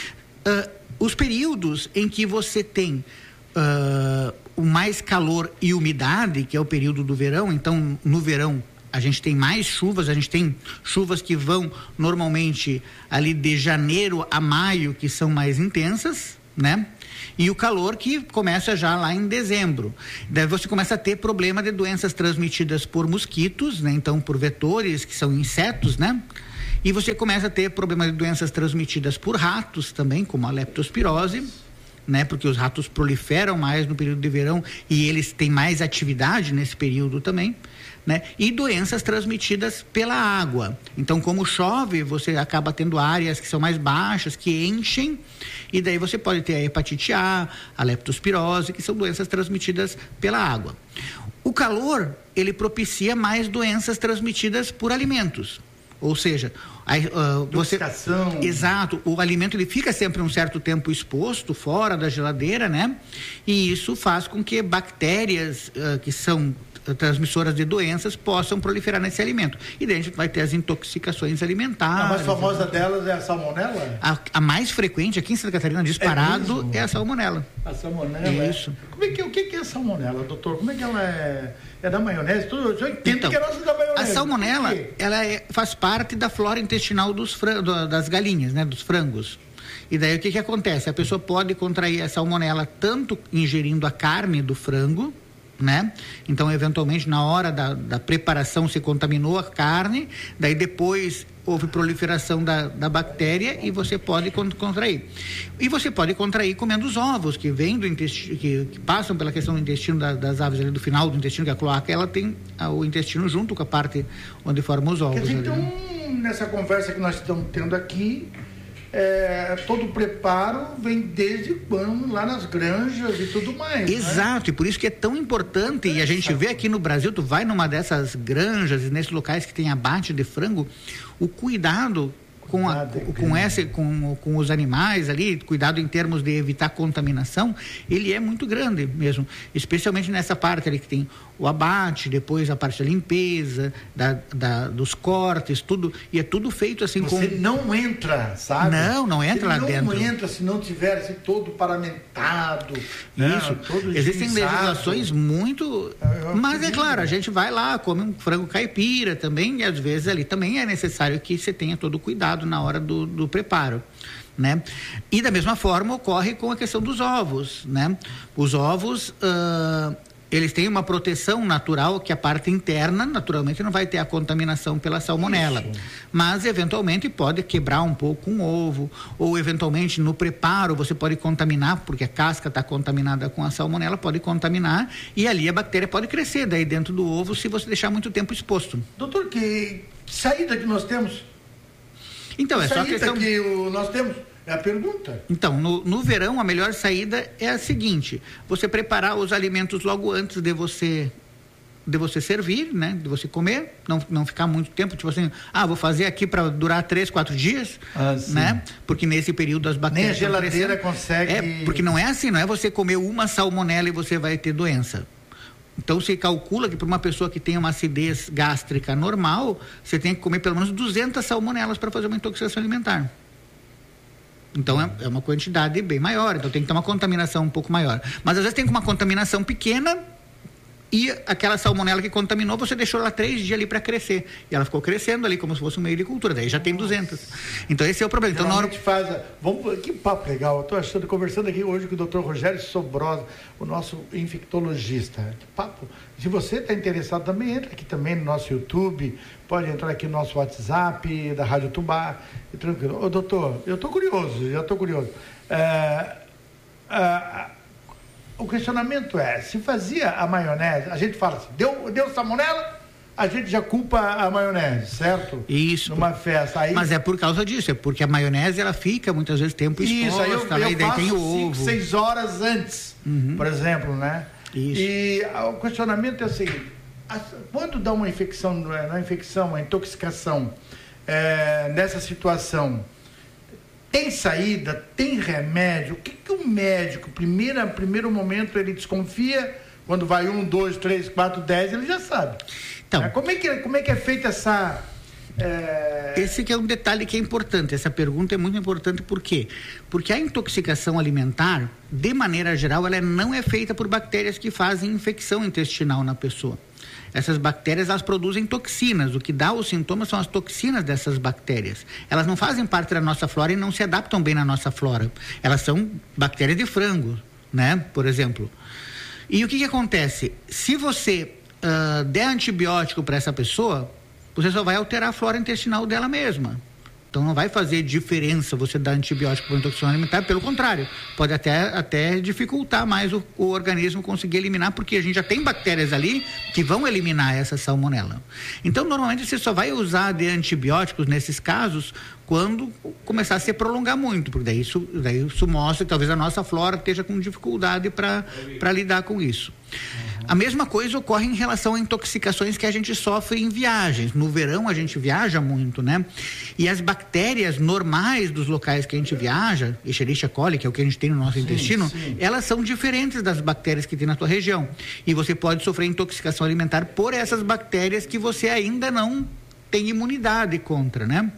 Uh, os períodos em que você tem Uh, o mais calor e umidade, que é o período do verão, então no verão a gente tem mais chuvas, a gente tem chuvas que vão normalmente ali de janeiro a maio, que são mais intensas, né? E o calor que começa já lá em dezembro. Daí você começa a ter problema de doenças transmitidas por mosquitos, né? Então por vetores, que são insetos, né? E você começa a ter problema de doenças transmitidas por ratos também, como a leptospirose, né? Porque os ratos proliferam mais no período de verão e eles têm mais atividade nesse período também, né? E doenças transmitidas pela água. Então, como chove, você acaba tendo áreas que são mais baixas, que enchem, e daí você pode ter a hepatite A, a leptospirose, que são doenças transmitidas pela água. O calor, ele propicia mais doenças transmitidas por alimentos. Ou seja, a, uh, você, exato, o alimento ele fica sempre um certo tempo exposto fora da geladeira, né? E isso faz com que bactérias uh, que são transmissoras de doenças possam proliferar nesse alimento. E daí a gente vai ter as intoxicações alimentares. A mais famosa delas é a salmonela? A, a mais frequente aqui em Santa Catarina, disparado, é, é a salmonela. A salmonela? Isso. É. Como é que, o que é a salmonela, doutor? Como é que ela é? É da maionese? Eu já entendo então, que é nossa da maionese. A salmonela, ela é, faz parte da flora intestinal dos fran, do, das galinhas, né? Dos frangos. E daí o que que acontece? A pessoa pode contrair a salmonela tanto ingerindo a carne do frango, né? Então, eventualmente, na hora da, da preparação se contaminou a carne, daí depois houve proliferação da, da bactéria e você pode contrair. E você pode contrair comendo os ovos que vêm do intestino, que, que passam pela questão do intestino da, das aves ali do final do intestino, que é a cloaca, ela tem a, o intestino junto com a parte onde formam os ovos. Quer dizer, ali, então, né? Nessa conversa que nós estamos tendo aqui, É, todo o preparo vem desde quando lá nas granjas e tudo mais. Exato, né? E por isso que é tão importante, é, e a gente sabe. Vê aqui no Brasil, tu vai numa dessas granjas e nesses locais que tem abate de frango, o cuidado com, a, com, essa, com, com os animais ali, cuidado em termos de evitar contaminação, ele é muito grande mesmo, especialmente nessa parte ali que tem o abate, depois a parte da limpeza, da, da, dos cortes, tudo, e é tudo feito assim. Você com... não entra, sabe? Não, não entra lá não dentro. Não entra se não tiver assim, todo paramentado. Isso, todo existem legislações muito... Eu, eu mas é claro, a gente vai lá, come um frango caipira também, e às vezes ali também é necessário que você tenha todo o cuidado na hora do, do preparo, né? E da mesma forma ocorre com a questão dos ovos, né? Os ovos... Uh, eles têm uma proteção natural que a parte interna, naturalmente, não vai ter a contaminação pela salmonela. Isso. Mas, eventualmente, pode quebrar um pouco um ovo, ou, eventualmente, no preparo, você pode contaminar, porque a casca está contaminada com a salmonela, pode contaminar, e ali a bactéria pode crescer daí dentro do ovo se você deixar muito tempo exposto. Doutor, que saída que nós temos? Então, é só questão... que o, nós temos... É a pergunta. Então, no, no verão, a melhor saída é a seguinte: você preparar os alimentos logo antes de você de você servir, né? De você comer, não, não ficar muito tempo, tipo assim, ah, vou fazer aqui para durar três, quatro dias, ah, né? Porque nesse período as bactérias... Nem a geladeira consegue... É, porque não é assim, não é você comer uma salmonela e você vai ter doença. Então, se calcula que para uma pessoa que tem uma acidez gástrica normal, você tem que comer pelo menos duzentas salmonelas para fazer uma intoxicação alimentar. Então é, é uma quantidade bem maior, então tem que ter uma contaminação um pouco maior. Mas às vezes tem uma contaminação pequena e aquela salmonela que contaminou, você deixou ela três dias ali para crescer. E ela ficou crescendo ali como se fosse um meio de cultura, daí já tem duzentas. Então esse é o problema. Então, na hora... faz a... Vamos... Que papo legal, eu estou achando, conversando aqui hoje com o doutor Rogério Sobrosa, o nosso infectologista. Que papo. Se você está interessado também, entra aqui também no nosso YouTube, pode entrar aqui no nosso WhatsApp da Rádio Tubá, e tranquilo. Ô doutor, eu estou curioso, já estou curioso. É... É... O questionamento é, se fazia a maionese, a gente fala assim, deu, deu salmonela, a gente já culpa a maionese, certo? Isso. Numa festa. Aí... Mas é por causa disso, é porque a maionese, ela fica muitas vezes tempo exposta. Isso, aí eu, eu aí faço tem o cinco, ovo. seis horas antes, uhum. por exemplo, né? Isso. E o questionamento é assim, quando dá uma infecção, não é infecção, uma intoxicação é, nessa situação, tem saída, tem remédio? O que, que o médico, primeiro, primeiro momento, ele desconfia? Quando vai um, dois, três, quatro, dez, ele já sabe. Então, é, como, é que, como é que é feita essa, É... Esse que é um detalhe que é importante, essa pergunta é muito importante, por quê? Porque a intoxicação alimentar, de maneira geral, ela não é feita por bactérias que fazem infecção intestinal na pessoa. Essas bactérias, elas produzem toxinas, o que dá os sintomas são as toxinas dessas bactérias. Elas não fazem parte da nossa flora e não se adaptam bem na nossa flora. Elas são bactérias de frango, né? Por exemplo. E o que que acontece? Se você uh, der antibiótico para essa pessoa, você só vai alterar a flora intestinal dela mesma. Então não vai fazer diferença você dar antibiótico para intoxicação alimentar, pelo contrário, pode até, até dificultar mais o, o organismo conseguir eliminar, porque a gente já tem bactérias ali que vão eliminar essa salmonela. Então normalmente você só vai usar de antibióticos nesses casos quando começar a se prolongar muito, porque daí isso, daí isso mostra que talvez a nossa flora esteja com dificuldade para para lidar com isso. A mesma coisa ocorre em relação a intoxicações que a gente sofre em viagens. No verão a gente viaja muito, né? E as bactérias normais dos locais que a gente viaja, Escherichia coli, que é o que a gente tem no nosso sim, intestino, sim. Elas são diferentes das bactérias que tem na tua região. E você pode sofrer intoxicação alimentar por essas bactérias que você ainda não tem imunidade contra, né?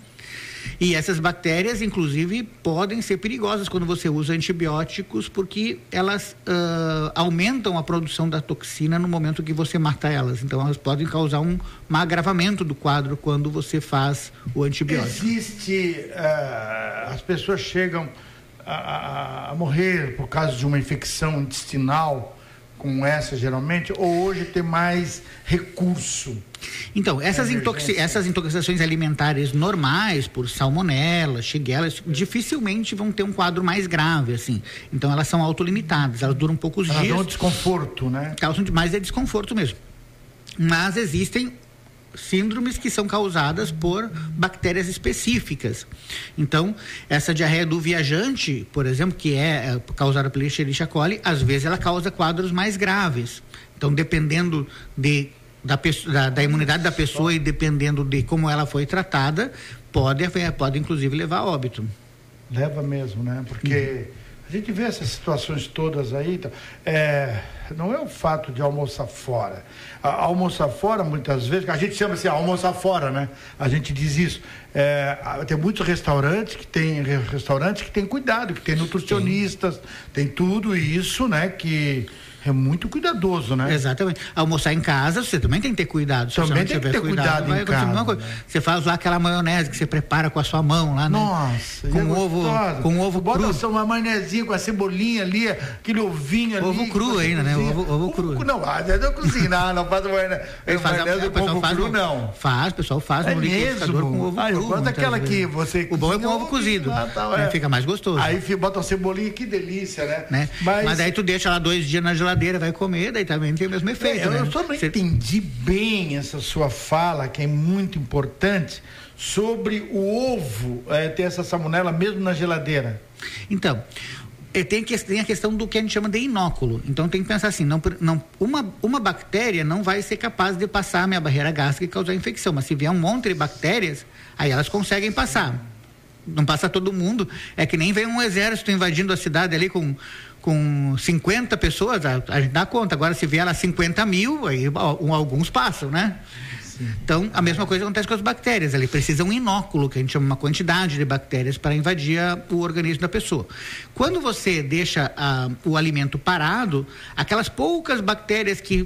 E essas bactérias, inclusive, podem ser perigosas quando você usa antibióticos, porque elas uh, aumentam a produção da toxina no momento que você mata elas. Então, elas podem causar um, um agravamento do quadro quando você faz o antibiótico. Existe, uh, as pessoas chegam a, a, a morrer por causa de uma infecção intestinal com essa, geralmente, ou hoje tem mais recurso? Então, essas, intoxi- essas intoxicações alimentares normais, por salmonela, shigella, dificilmente vão ter um quadro mais grave, assim. Então, elas são autolimitadas, elas duram poucos elas dias. Causam desconforto, né? Causam mais é desconforto mesmo. Mas existem síndromes que são causadas por bactérias específicas. Então, essa diarreia do viajante, por exemplo, que é, é causada pela Escherichia coli, às vezes ela causa quadros mais graves. Então, dependendo de Da, da, da imunidade da pessoa e dependendo de como ela foi tratada, pode, pode inclusive levar a óbito. Leva mesmo, né? Porque uhum. a gente vê essas situações todas aí, então, é, não é o fato de almoçar fora. A, almoçar fora, muitas vezes, a gente chama assim, almoçar fora, né? A gente diz isso. É, tem muitos restaurantes que tem restaurantes que tem cuidado, que tem nutricionistas, tem, tem tudo isso, né? Que é muito cuidadoso, né? Exatamente. Almoçar em casa, você também tem que ter cuidado. Se também você tem que ter cuidado, cuidado em casa. Né? Você faz lá aquela maionese que você prepara com a sua mão lá, né? Nossa, com é ovo, com ovo Bota cru. Bota uma maionezinha com a cebolinha ali, aquele ovinho ali. Ovo cru ainda, né? Ovo, ovo cru. Ovo, não, eu não cozinho, não, não faço maionese. Eu faz maionese a, com ovo faz cru, um, não. Faz, o pessoal faz é no liquidificador com ovo ah, cru. Eu gosto daquela que você... O bom é com ovo cozido, lá, tal, né? É. Fica mais gostoso. Aí bota a cebolinha, que delícia, né? né? Mas... Mas aí tu deixa lá dois dias na geladeira, vai comer, daí também tem o mesmo efeito, é, né? Eu só não Você... entendi bem essa sua fala, que é muito importante, sobre o ovo é, ter essa salmonela mesmo na geladeira. Então, tem, que, tem a questão do que a gente chama de inóculo. Então tem que pensar assim, não, não, uma, uma bactéria não vai ser capaz de passar a minha barreira gástrica e causar infecção, mas se vier um monte de bactérias, aí elas conseguem passar. Não passa todo mundo, é que nem vem um exército invadindo a cidade ali com com cinquenta pessoas, a, a gente dá conta. Agora, se vier lá cinquenta mil, aí um, alguns passam, né? Sim. Então, a mesma coisa acontece com as bactérias. Elas precisam um inóculo, que a gente chama uma quantidade de bactérias para invadir a, o organismo da pessoa. Quando você deixa a, o alimento parado, aquelas poucas bactérias que,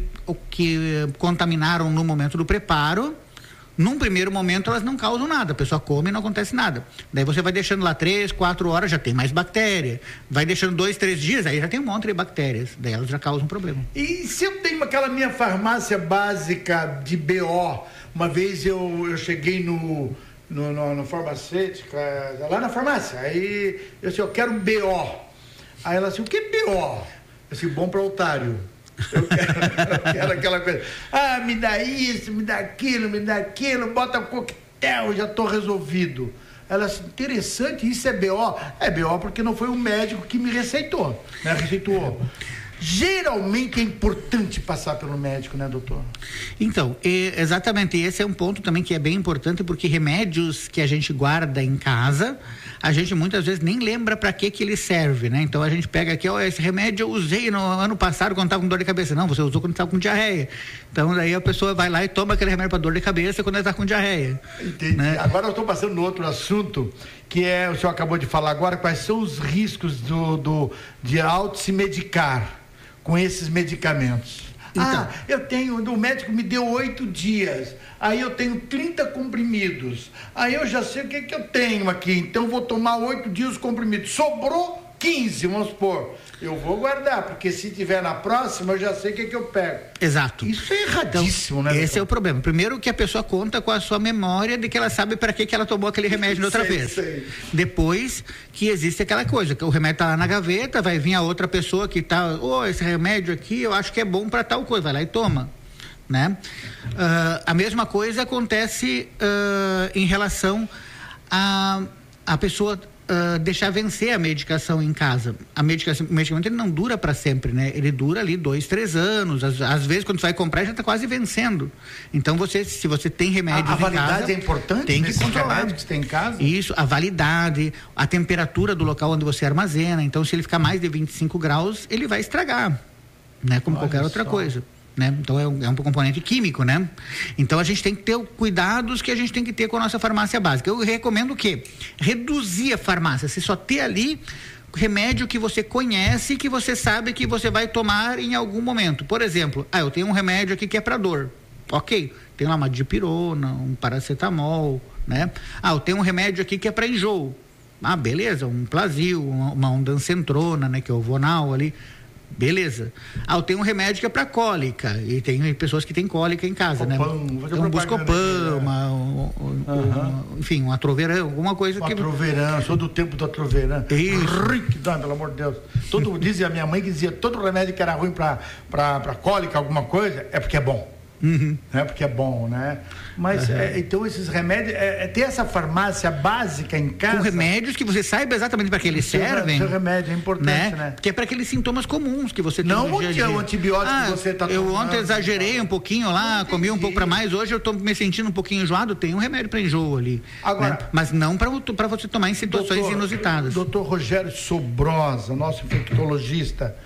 que contaminaram no momento do preparo, num primeiro momento elas não causam nada, a pessoa come e não acontece nada. Daí você vai deixando lá três, quatro horas, já tem mais bactéria. Vai deixando dois, três dias, aí já tem um monte de bactérias. Daí elas já causam problema. E se eu tenho aquela minha farmácia básica de B O, uma vez eu, eu cheguei no, no, no, no farmacêutica, lá na farmácia, aí eu disse, eu quero um B O. Aí ela disse, o que é B O? Eu disse, bom para otário. Eu quero, eu quero aquela coisa. Ah, me dá isso, me dá aquilo, me dá aquilo, bota um coquetel, já estou resolvido. Ela disse, interessante, isso é B O? É B O porque não foi o médico que me receitou, né? Receitou. geralmente é importante passar pelo médico, né, doutor? Então, e, exatamente, esse é um ponto também que é bem importante, porque remédios que a gente guarda em casa, a gente muitas vezes nem lembra para que que ele serve, né? Então a gente pega aqui, ó, esse remédio eu usei no ano passado quando estava com dor de cabeça. Não, você usou quando estava com diarreia. Então daí a pessoa vai lá e toma aquele remédio para dor de cabeça quando ela está com diarreia. Entendi. Né? Agora eu estou passando no outro assunto, que é, o senhor acabou de falar agora, quais são os riscos do, do, de auto se medicar com esses medicamentos. Então, ah, eu tenho, o médico me deu oito dias, aí eu tenho trinta comprimidos, aí eu já sei o que que eu tenho aqui, então vou tomar oito dias os comprimidos, sobrou quinze, vamos supor, eu vou guardar, porque se tiver na próxima, eu já sei o que que eu pego. Exato. Isso é erradíssimo, então, né? Esse doutor? É o problema. Primeiro que a pessoa conta com a sua memória de que ela sabe para que que ela tomou aquele remédio da outra sei, vez. Sei. Depois que existe aquela coisa, que o remédio tá lá na gaveta, vai vir a outra pessoa que tá, ô, oh, esse remédio aqui eu acho que é bom para tal coisa, vai lá e toma. Né? Uh, a mesma coisa acontece uh, em relação a a pessoa uh, deixar vencer a medicação em casa. A medicação, o medicamento ele não dura para sempre, né? Ele dura ali dois, três anos. Às, às vezes quando você vai comprar já está quase vencendo. Então você, se você tem remédios a, a em casa, validade é importante. Tem que controlar. Que você tem em casa. Isso, a validade, a temperatura do local onde você armazena. Então se ele ficar mais de vinte e cinco graus, ele vai estragar, né? Como Olha qualquer outra só. coisa. Né? Então é um, é um componente químico, né? Então a gente tem que ter cuidados que a gente tem que ter com a nossa farmácia básica. Eu recomendo o quê? Reduzir a farmácia, você só ter ali remédio que você conhece e que você sabe que você vai tomar em algum momento. Por exemplo, ah, eu tenho um remédio aqui que é para dor. Ok, tem lá uma dipirona, um paracetamol, né? Ah, eu tenho um remédio aqui que é para enjoo. Ah, beleza, um Plasil, uma, uma ondancentrona, né? Que é o Vonal ali. Beleza. Ah, eu tenho um remédio que é para cólica. E tem pessoas que têm cólica em casa, Copão, né? Tem um Buscopan, uma, um, uhum. um, enfim, um atroverã, alguma coisa um que. Atroverã, sou do tempo do atroverã. Isso. Rick, pelo amor de Deus. Todo, dizia a minha mãe que dizia todo remédio que era ruim para cólica, alguma coisa, é porque é bom. Uhum. É porque é bom, né? Mas, uhum. é, então, esses remédios, é, é ter essa farmácia básica em casa. Com remédios que você saiba exatamente para que eles seu, servem. Seu remédio é importante, né? né? Porque é para aqueles sintomas comuns que você tem Não no dia a dia. o antibiótico ah, que você está tomando. Eu ontem exagerei um pouquinho lá, comi um pouco para mais, hoje eu estou me sentindo um pouquinho enjoado, tem um remédio para enjoo ali. Agora, né? Mas não para você tomar em situações doutor, inusitadas. doutor Rogério Sobrosa, nosso infectologista,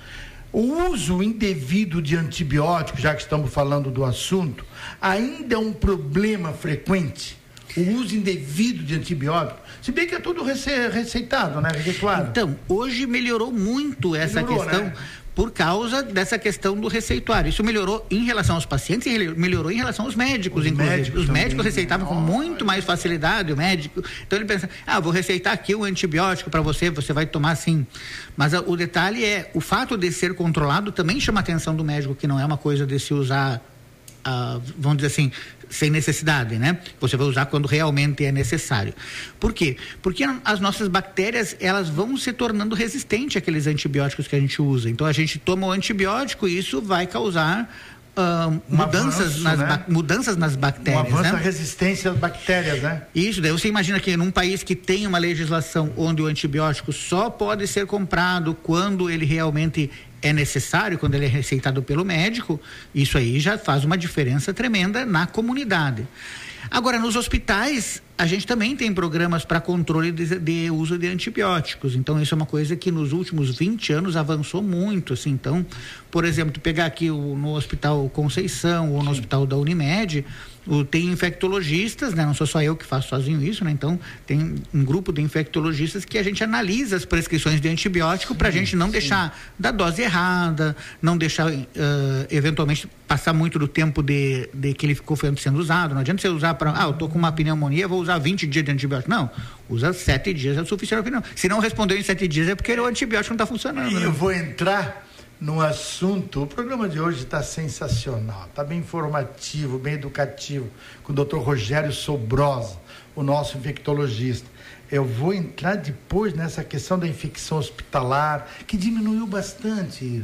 o uso indevido de antibióticos, já que estamos falando do assunto, ainda é um problema frequente? O uso indevido de antibióticos? Se bem que é tudo rece- receitado, né? Registrado. Então, hoje melhorou muito essa melhorou, questão, né? Por causa dessa questão do receituário. Isso melhorou em relação aos pacientes e melhorou em relação aos médicos, Os inclusive. Médicos Os também, médicos receitavam né? com muito mais facilidade o médico. Então ele pensa, ah, vou receitar aqui um antibiótico para você, você vai tomar assim. Mas a, o detalhe é, o fato de ser controlado também chama a atenção do médico, que não é uma coisa de se usar, ah, vamos dizer assim, sem necessidade, né? Você vai usar quando realmente é necessário. Por quê? Porque as nossas bactérias, elas vão se tornando resistentes àqueles antibióticos que a gente usa. Então a gente toma o antibiótico e isso vai causar uh, um mudanças, avanço, nas né? mudanças nas bactérias. Um avanço né? na resistência às bactérias, né? Isso, daí você imagina que num país que tem uma legislação onde o antibiótico só pode ser comprado quando ele realmente é necessário, quando ele é receitado pelo médico, isso aí já faz uma diferença tremenda na comunidade. Agora, nos hospitais, a gente também tem programas para controle de, de uso de antibióticos. Então, isso é uma coisa que nos últimos vinte anos avançou muito. Assim. Então, por exemplo, tu pegar aqui o, no Hospital Conceição ou no Sim. Hospital da Unimed, o, tem infectologistas, né? Não sou só eu que faço sozinho isso, né? Então, tem um grupo de infectologistas que a gente analisa as prescrições de antibiótico para a gente não sim. deixar da dose errada, não deixar, uh, eventualmente, passar muito do tempo de, de que ele ficou sendo usado. Não adianta você usar para, ah, eu tô com uma pneumonia, vou usar vinte dias de antibiótico. Não, usa sete dias, é o suficiente. Não. Se não respondeu em sete dias, é porque o antibiótico não está funcionando. Eu né? vou entrar no assunto, o programa de hoje está sensacional, está bem informativo, bem educativo, com o doutor Rogério Sobrosa, o nosso infectologista. Eu vou entrar depois nessa questão da infecção hospitalar, que diminuiu bastante isso.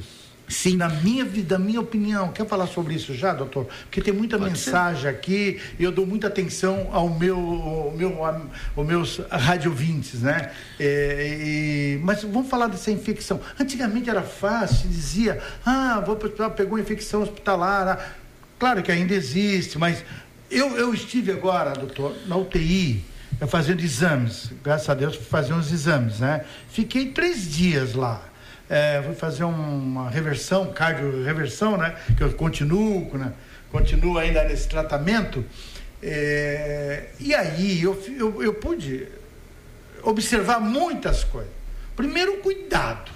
Sim. Na minha vida, minha opinião. Quer falar sobre isso já, doutor? Porque tem muita Pode mensagem ser. aqui e eu dou muita atenção ao meu, ao meu, aos meus radiovintes, né? É, e, mas vamos falar dessa infecção. Antigamente era fácil, dizia, ah, vou para o hospital, pegou infecção hospitalar. Ah. Claro que ainda existe, mas eu, eu estive agora, doutor, na U T I, fazendo exames. Graças a Deus, fui fazer uns exames, né? Fiquei três dias lá. É, fui fazer uma reversão, cardio-reversão, né? Que eu continuo, né? Continuo ainda nesse tratamento. É, e aí eu, eu, eu pude observar muitas coisas. Primeiro, cuidado.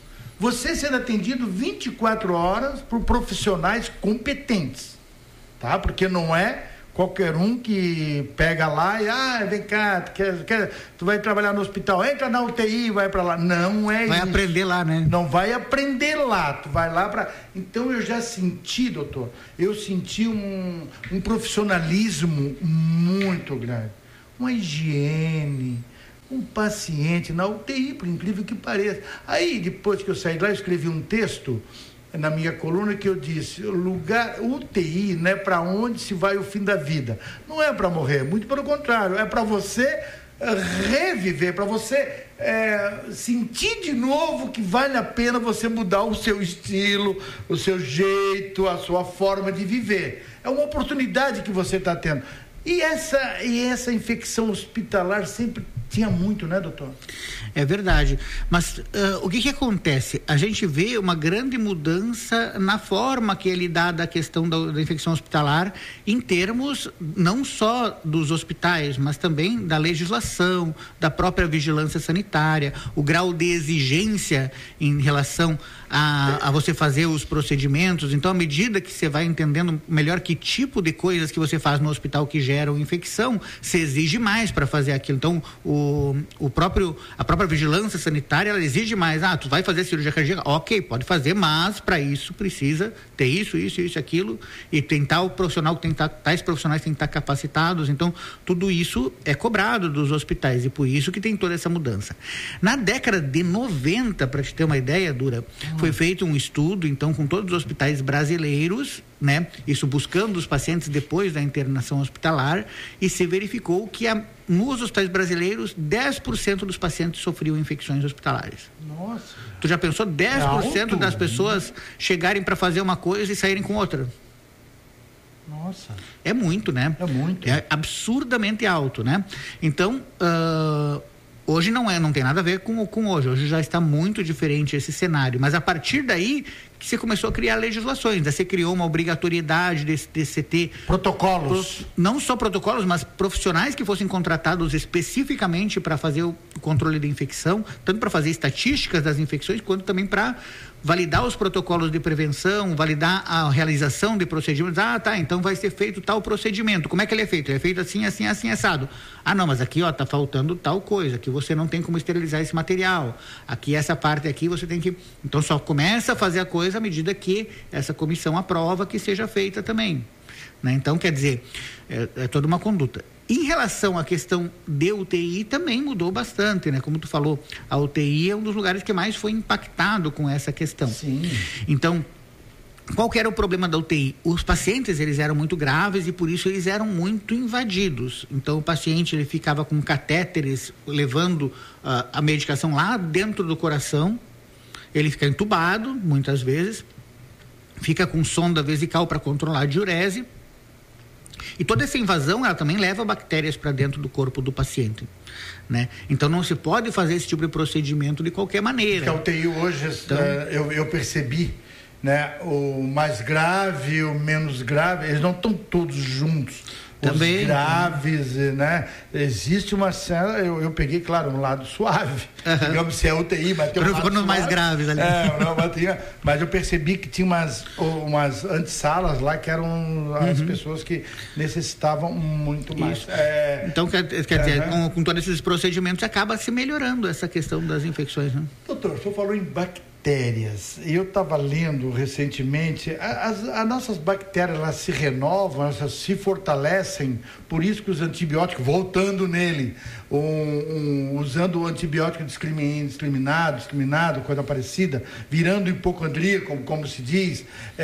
Você sendo atendido vinte e quatro horas por profissionais competentes, tá? Porque não é qualquer um que pega lá e, ah, vem cá, tu, quer, quer, tu vai trabalhar no hospital, entra na U T I, vai para lá. Não é isso. Vai aprender lá, né? Não vai aprender lá, tu vai lá para... Então eu já senti, doutor, eu senti um, um profissionalismo muito grande, uma higiene, um paciente na U T I, por incrível que pareça. Aí, depois que eu saí de lá, eu escrevi um texto na minha coluna que eu disse, lugar, U T I não é para onde se vai o fim da vida, não é para morrer, muito pelo contrário, é para você reviver, para você é, sentir de novo que vale a pena você mudar o seu estilo, o seu jeito, a sua forma de viver. É uma oportunidade que você está tendo. E essa, e essa infecção hospitalar sempre tinha muito, né, doutor? É verdade, mas uh, o que que acontece? A gente vê uma grande mudança na forma que é lidada a questão da, da infecção hospitalar, em termos não só dos hospitais, mas também da legislação, da própria vigilância sanitária, o grau de exigência em relação a, a você fazer os procedimentos. Então, à medida que você vai entendendo melhor que tipo de coisas que você faz no hospital que geram infecção, se exige mais para fazer aquilo. Então, o, o próprio, a própria vigilância sanitária, ela exige mais. Ah, tu vai fazer cirurgia cardíaca? Ok, pode fazer, mas para isso precisa ter isso, isso, isso, aquilo, e tem tal profissional que tem que estar, tais profissionais têm que estar capacitados. Então, tudo isso é cobrado dos hospitais, e por isso que tem toda essa mudança. Na década de noventa, para te ter uma ideia, Dura, hum. foi feito um estudo, então, com todos os hospitais brasileiros, né? Isso buscando os pacientes depois da internação hospitalar, e se verificou que a, nos hospitais brasileiros dez por cento dos pacientes sofriam infecções hospitalares. Nossa. Tu já pensou dez por cento é das pessoas chegarem para fazer uma coisa e saírem com outra? Nossa. É muito, né? É muito. É absurdamente alto, né? Então, uh, hoje não é, não tem nada a ver com, com hoje. Hoje já está muito diferente esse cenário. Mas a partir daí que você começou a criar legislações, você criou uma obrigatoriedade de, de você ter protocolos. Pro, não só protocolos, mas profissionais que fossem contratados especificamente para fazer o controle da infecção, tanto para fazer estatísticas das infecções, quanto também para validar os protocolos de prevenção, validar a realização de procedimentos. Ah, tá, então vai ser feito tal procedimento. Como é que ele é feito? Ele é feito assim, assim, assim, assado. Ah, não, mas aqui, ó, tá faltando tal coisa, que você não tem como esterilizar esse material. Aqui, essa parte aqui, você tem que... Então, só começa a fazer a coisa à medida que essa comissão aprova que seja feita também, né? Então, quer dizer, é, é toda uma conduta. Em relação à questão de U T I, também mudou bastante, né? Como tu falou, a U T I é um dos lugares que mais foi impactado com essa questão. Sim. Então, qual que era o problema da U T I? Os pacientes, eles eram muito graves e por isso eles eram muito invadidos. Então, o paciente, ele ficava com catéteres levando uh, a medicação lá dentro do coração. Ele fica entubado, muitas vezes, fica com sonda vesical para controlar a diurese, e toda essa invasão, ela também leva bactérias para dentro do corpo do paciente, né? Então, não se pode fazer esse tipo de procedimento de qualquer maneira. Que a U T I hoje, então, uh, eu, eu percebi, né, o mais grave, o menos grave, eles não estão todos juntos. Também. Os graves, né? Existe uma cena, eu, eu peguei, claro, um lado suave, uhum. digamos, se é U T I, mas tem um lado nos mais graves ali. É, não, mas eu percebi que tinha umas, umas antessalas lá que eram as uhum. pessoas que necessitavam muito mais. É, então, quer, quer é, dizer, né? com, com todos esses procedimentos, acaba se melhorando essa questão das infecções, né? Doutor, o senhor falou em bactérias. bactérias. Eu estava lendo recentemente, as, as nossas bactérias, elas se renovam, elas se fortalecem, por isso que os antibióticos, voltando nele, um, um, usando o antibiótico discriminado, discriminado, coisa parecida, virando hipocondria, como, como se diz,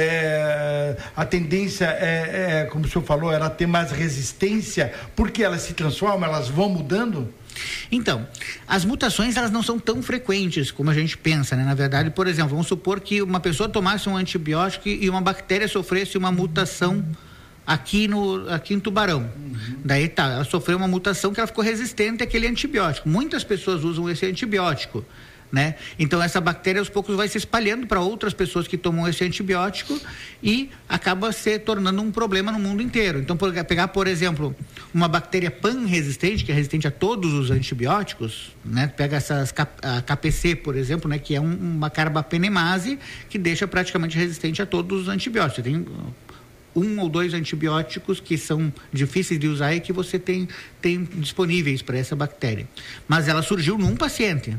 é, a tendência é, é, como o senhor falou, ela tem mais resistência, porque elas se transformam, elas vão mudando? Então, as mutações elas não são tão frequentes como a gente pensa, né? Na verdade, por exemplo, vamos supor que uma pessoa tomasse um antibiótico e uma bactéria sofresse uma mutação aqui, no, aqui em Tubarão. Uhum. Daí tá, ela sofreu uma mutação que ela ficou resistente àquele antibiótico. Muitas pessoas usam esse antibiótico, né? Então essa bactéria aos poucos vai se espalhando para outras pessoas que tomam esse antibiótico e acaba se tornando um problema no mundo inteiro. Então, por, pegar, por exemplo, uma bactéria pan-resistente, que é resistente a todos os antibióticos, né? Pega essas a K P C, por exemplo, né? Que é um, uma carbapenemase que deixa praticamente resistente a todos os antibióticos. Tem um ou dois antibióticos que são difíceis de usar e que você tem, tem disponíveis para essa bactéria. Mas ela surgiu num paciente.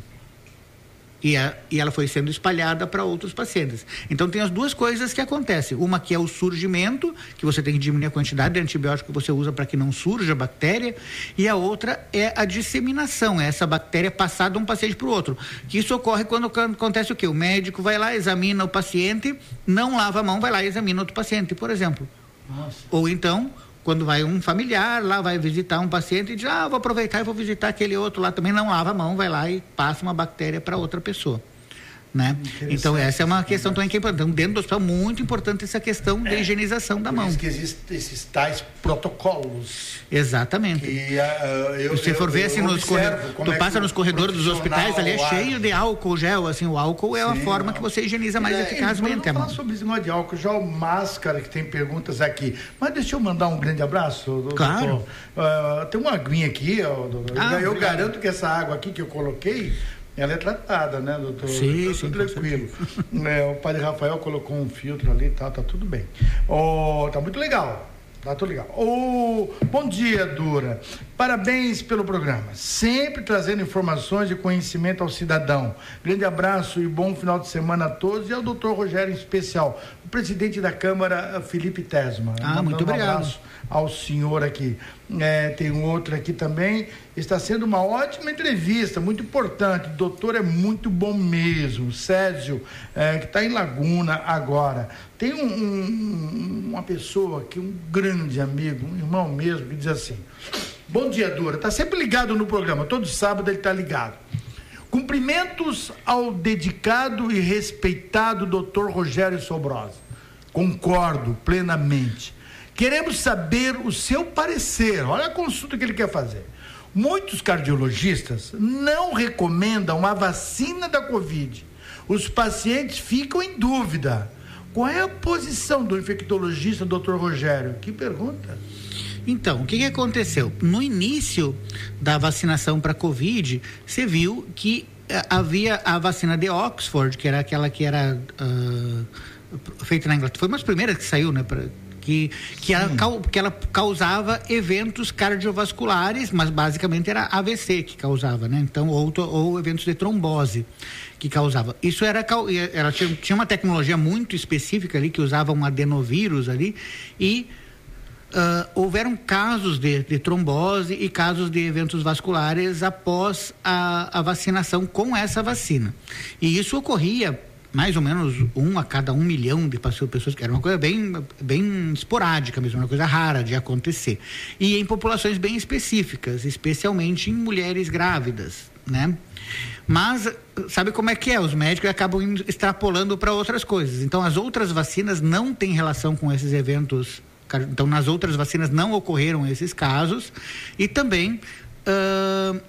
E, a, e ela foi sendo espalhada para outros pacientes. Então tem as duas coisas que acontecem. Uma que é o surgimento, que você tem que diminuir a quantidade de antibiótico que você usa para que não surja a bactéria, e a outra é a disseminação, é essa bactéria passar de um paciente para o outro. Que isso ocorre quando acontece o quê? O médico vai lá, examina o paciente, não lava a mão, vai lá e examina outro paciente, por exemplo. Nossa. Ou então, quando vai um familiar lá, vai visitar um paciente e diz, ah, vou aproveitar e vou visitar aquele outro lá também, não lava a mão, vai lá e passa uma bactéria para outra pessoa, né? Então essa é uma questão também que é importante. Então, dentro do hospital, muito importante essa questão é, de higienização da mão. Por isso que existem esses tais protocolos. Exatamente. Que, uh, eu, Se for ver eu, assim, eu nos corredores, tu é passa nos corredores dos hospitais, ali é cheio de álcool gel, assim, o álcool é Sim, a forma não. que você higieniza mais é, eficazmente a mão. Falar sobre esse negócio de álcool gel, máscara, que tem perguntas aqui. Mas deixa eu mandar um grande abraço, doutor. Claro. Uh, tem uma aguinha aqui, ó, ah, eu obrigado. garanto que essa água aqui que eu coloquei, ela é tratada, né, doutor? Sim, tá sim. Tudo tranquilo. É, o padre Rafael colocou um filtro ali e tá, tá tudo bem. Oh, tá muito legal. Tá tudo legal. Oh, bom dia, Dura. Parabéns pelo programa. Sempre trazendo informações e conhecimento ao cidadão. Grande abraço e bom final de semana a todos. E ao doutor Rogério, em especial, o presidente da Câmara, Felipe Tesma. Ah, muito obrigado. Um abraço ao senhor aqui. É, tem um outro aqui também. Está sendo uma ótima entrevista, muito importante. O doutor é muito bom mesmo. Sérgio, é, que está em Laguna agora. Tem um, um, uma pessoa aqui, um grande amigo, um irmão mesmo, que diz assim: bom dia, Dura. Está sempre ligado no programa. Todo sábado ele está ligado. Cumprimentos ao dedicado e respeitado doutor Rogério Sobrosa. Concordo plenamente. Queremos saber o seu parecer. Olha a consulta que ele quer fazer. Muitos cardiologistas não recomendam a vacina da Covid. Os pacientes ficam em dúvida. Qual é a posição do infectologista, doutor Rogério? Que pergunta. Então, o que, que aconteceu? No início da vacinação para Covid, você viu que uh, havia a vacina de Oxford, que era aquela que era uh, feita na Inglaterra. Foi uma das primeiras que saiu, né? Pra, que, que, ela, que ela causava eventos cardiovasculares, mas basicamente era A V C que causava, né? Então, ou, ou eventos de trombose que causava. Isso era, ela tinha, tinha uma tecnologia muito específica ali, que usava um adenovírus ali, e Uh, houveram casos de, de trombose e casos de eventos vasculares após a, a vacinação com essa vacina. E isso ocorria mais ou menos um a cada um milhão de pessoas, que era uma coisa bem, bem esporádica mesmo, uma coisa rara de acontecer. E em populações bem específicas, especialmente em mulheres grávidas, né? Mas sabe como é que é? Os médicos acabam indo, extrapolando para outras coisas. Então, as outras vacinas não têm relação com esses eventos. Então, nas outras vacinas não ocorreram esses casos. E também, uh,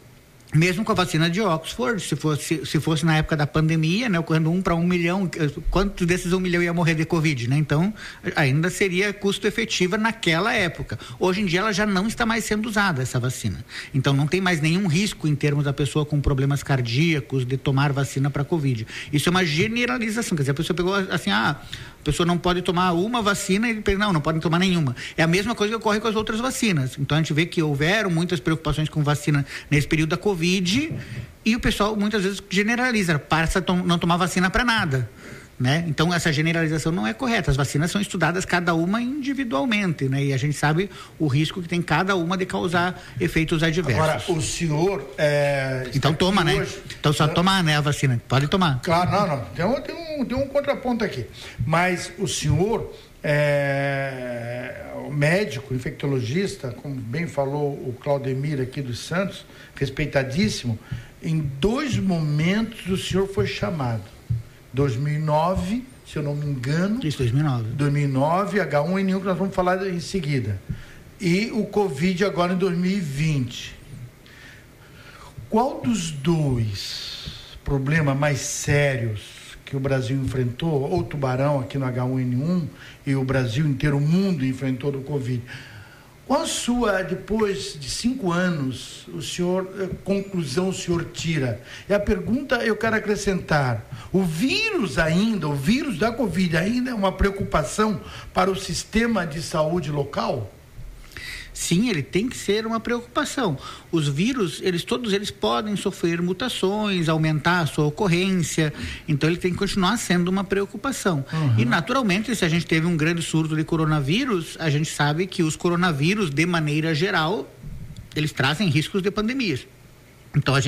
mesmo com a vacina de Oxford, se fosse, se fosse na época da pandemia, né, ocorrendo um para um milhão, quantos desses um milhão ia morrer de Covid, né? Então, ainda seria custo efetiva naquela época. Hoje em dia, ela já não está mais sendo usada, essa vacina. Então, não tem mais nenhum risco em termos da pessoa com problemas cardíacos de tomar vacina para Covid. Isso é uma generalização, quer dizer, a pessoa pegou assim, ah, A pessoa não pode tomar uma vacina e ele pensa, não, não pode tomar nenhuma. É a mesma coisa que ocorre com as outras vacinas. Então a gente vê que houveram muitas preocupações com vacina nesse período da Covid e o pessoal muitas vezes generaliza, passa a tom, não tomar vacina para nada. Né? Então essa generalização não é correta. As vacinas são estudadas cada uma individualmente, né? E a gente sabe o risco que tem cada uma de causar efeitos adversos. Agora, o senhor é... então toma, né? Hoje... então só tomar, né, a vacina, pode tomar. Claro, não, não, tem um, tem um, tem um contraponto aqui, mas o senhor é o médico, infectologista, como bem falou o Claudemir aqui dos Santos, respeitadíssimo, em dois momentos o senhor foi chamado. dois mil e nove, se eu não me engano. Isso, dois mil e nove. dois mil e nove, agá um ene um, que nós vamos falar em seguida. E o Covid agora em dois mil e vinte. Qual dos dois problemas mais sérios que o Brasil enfrentou, ou tubarão aqui no agá um ene um, e o Brasil inteiro, o mundo enfrentou do Covid? Qual a sua, depois de cinco anos, o senhor, conclusão o senhor tira? E a pergunta eu quero acrescentar, o vírus ainda, o vírus da Covid ainda é uma preocupação para o sistema de saúde local? Sim, ele tem que ser uma preocupação. Os vírus, eles todos eles podem sofrer mutações, aumentar a sua ocorrência, então ele tem que continuar sendo uma preocupação. Uhum. E naturalmente, se a gente teve um grande surto de coronavírus, a gente sabe que os coronavírus, de maneira geral, eles trazem riscos de pandemias. Então a gente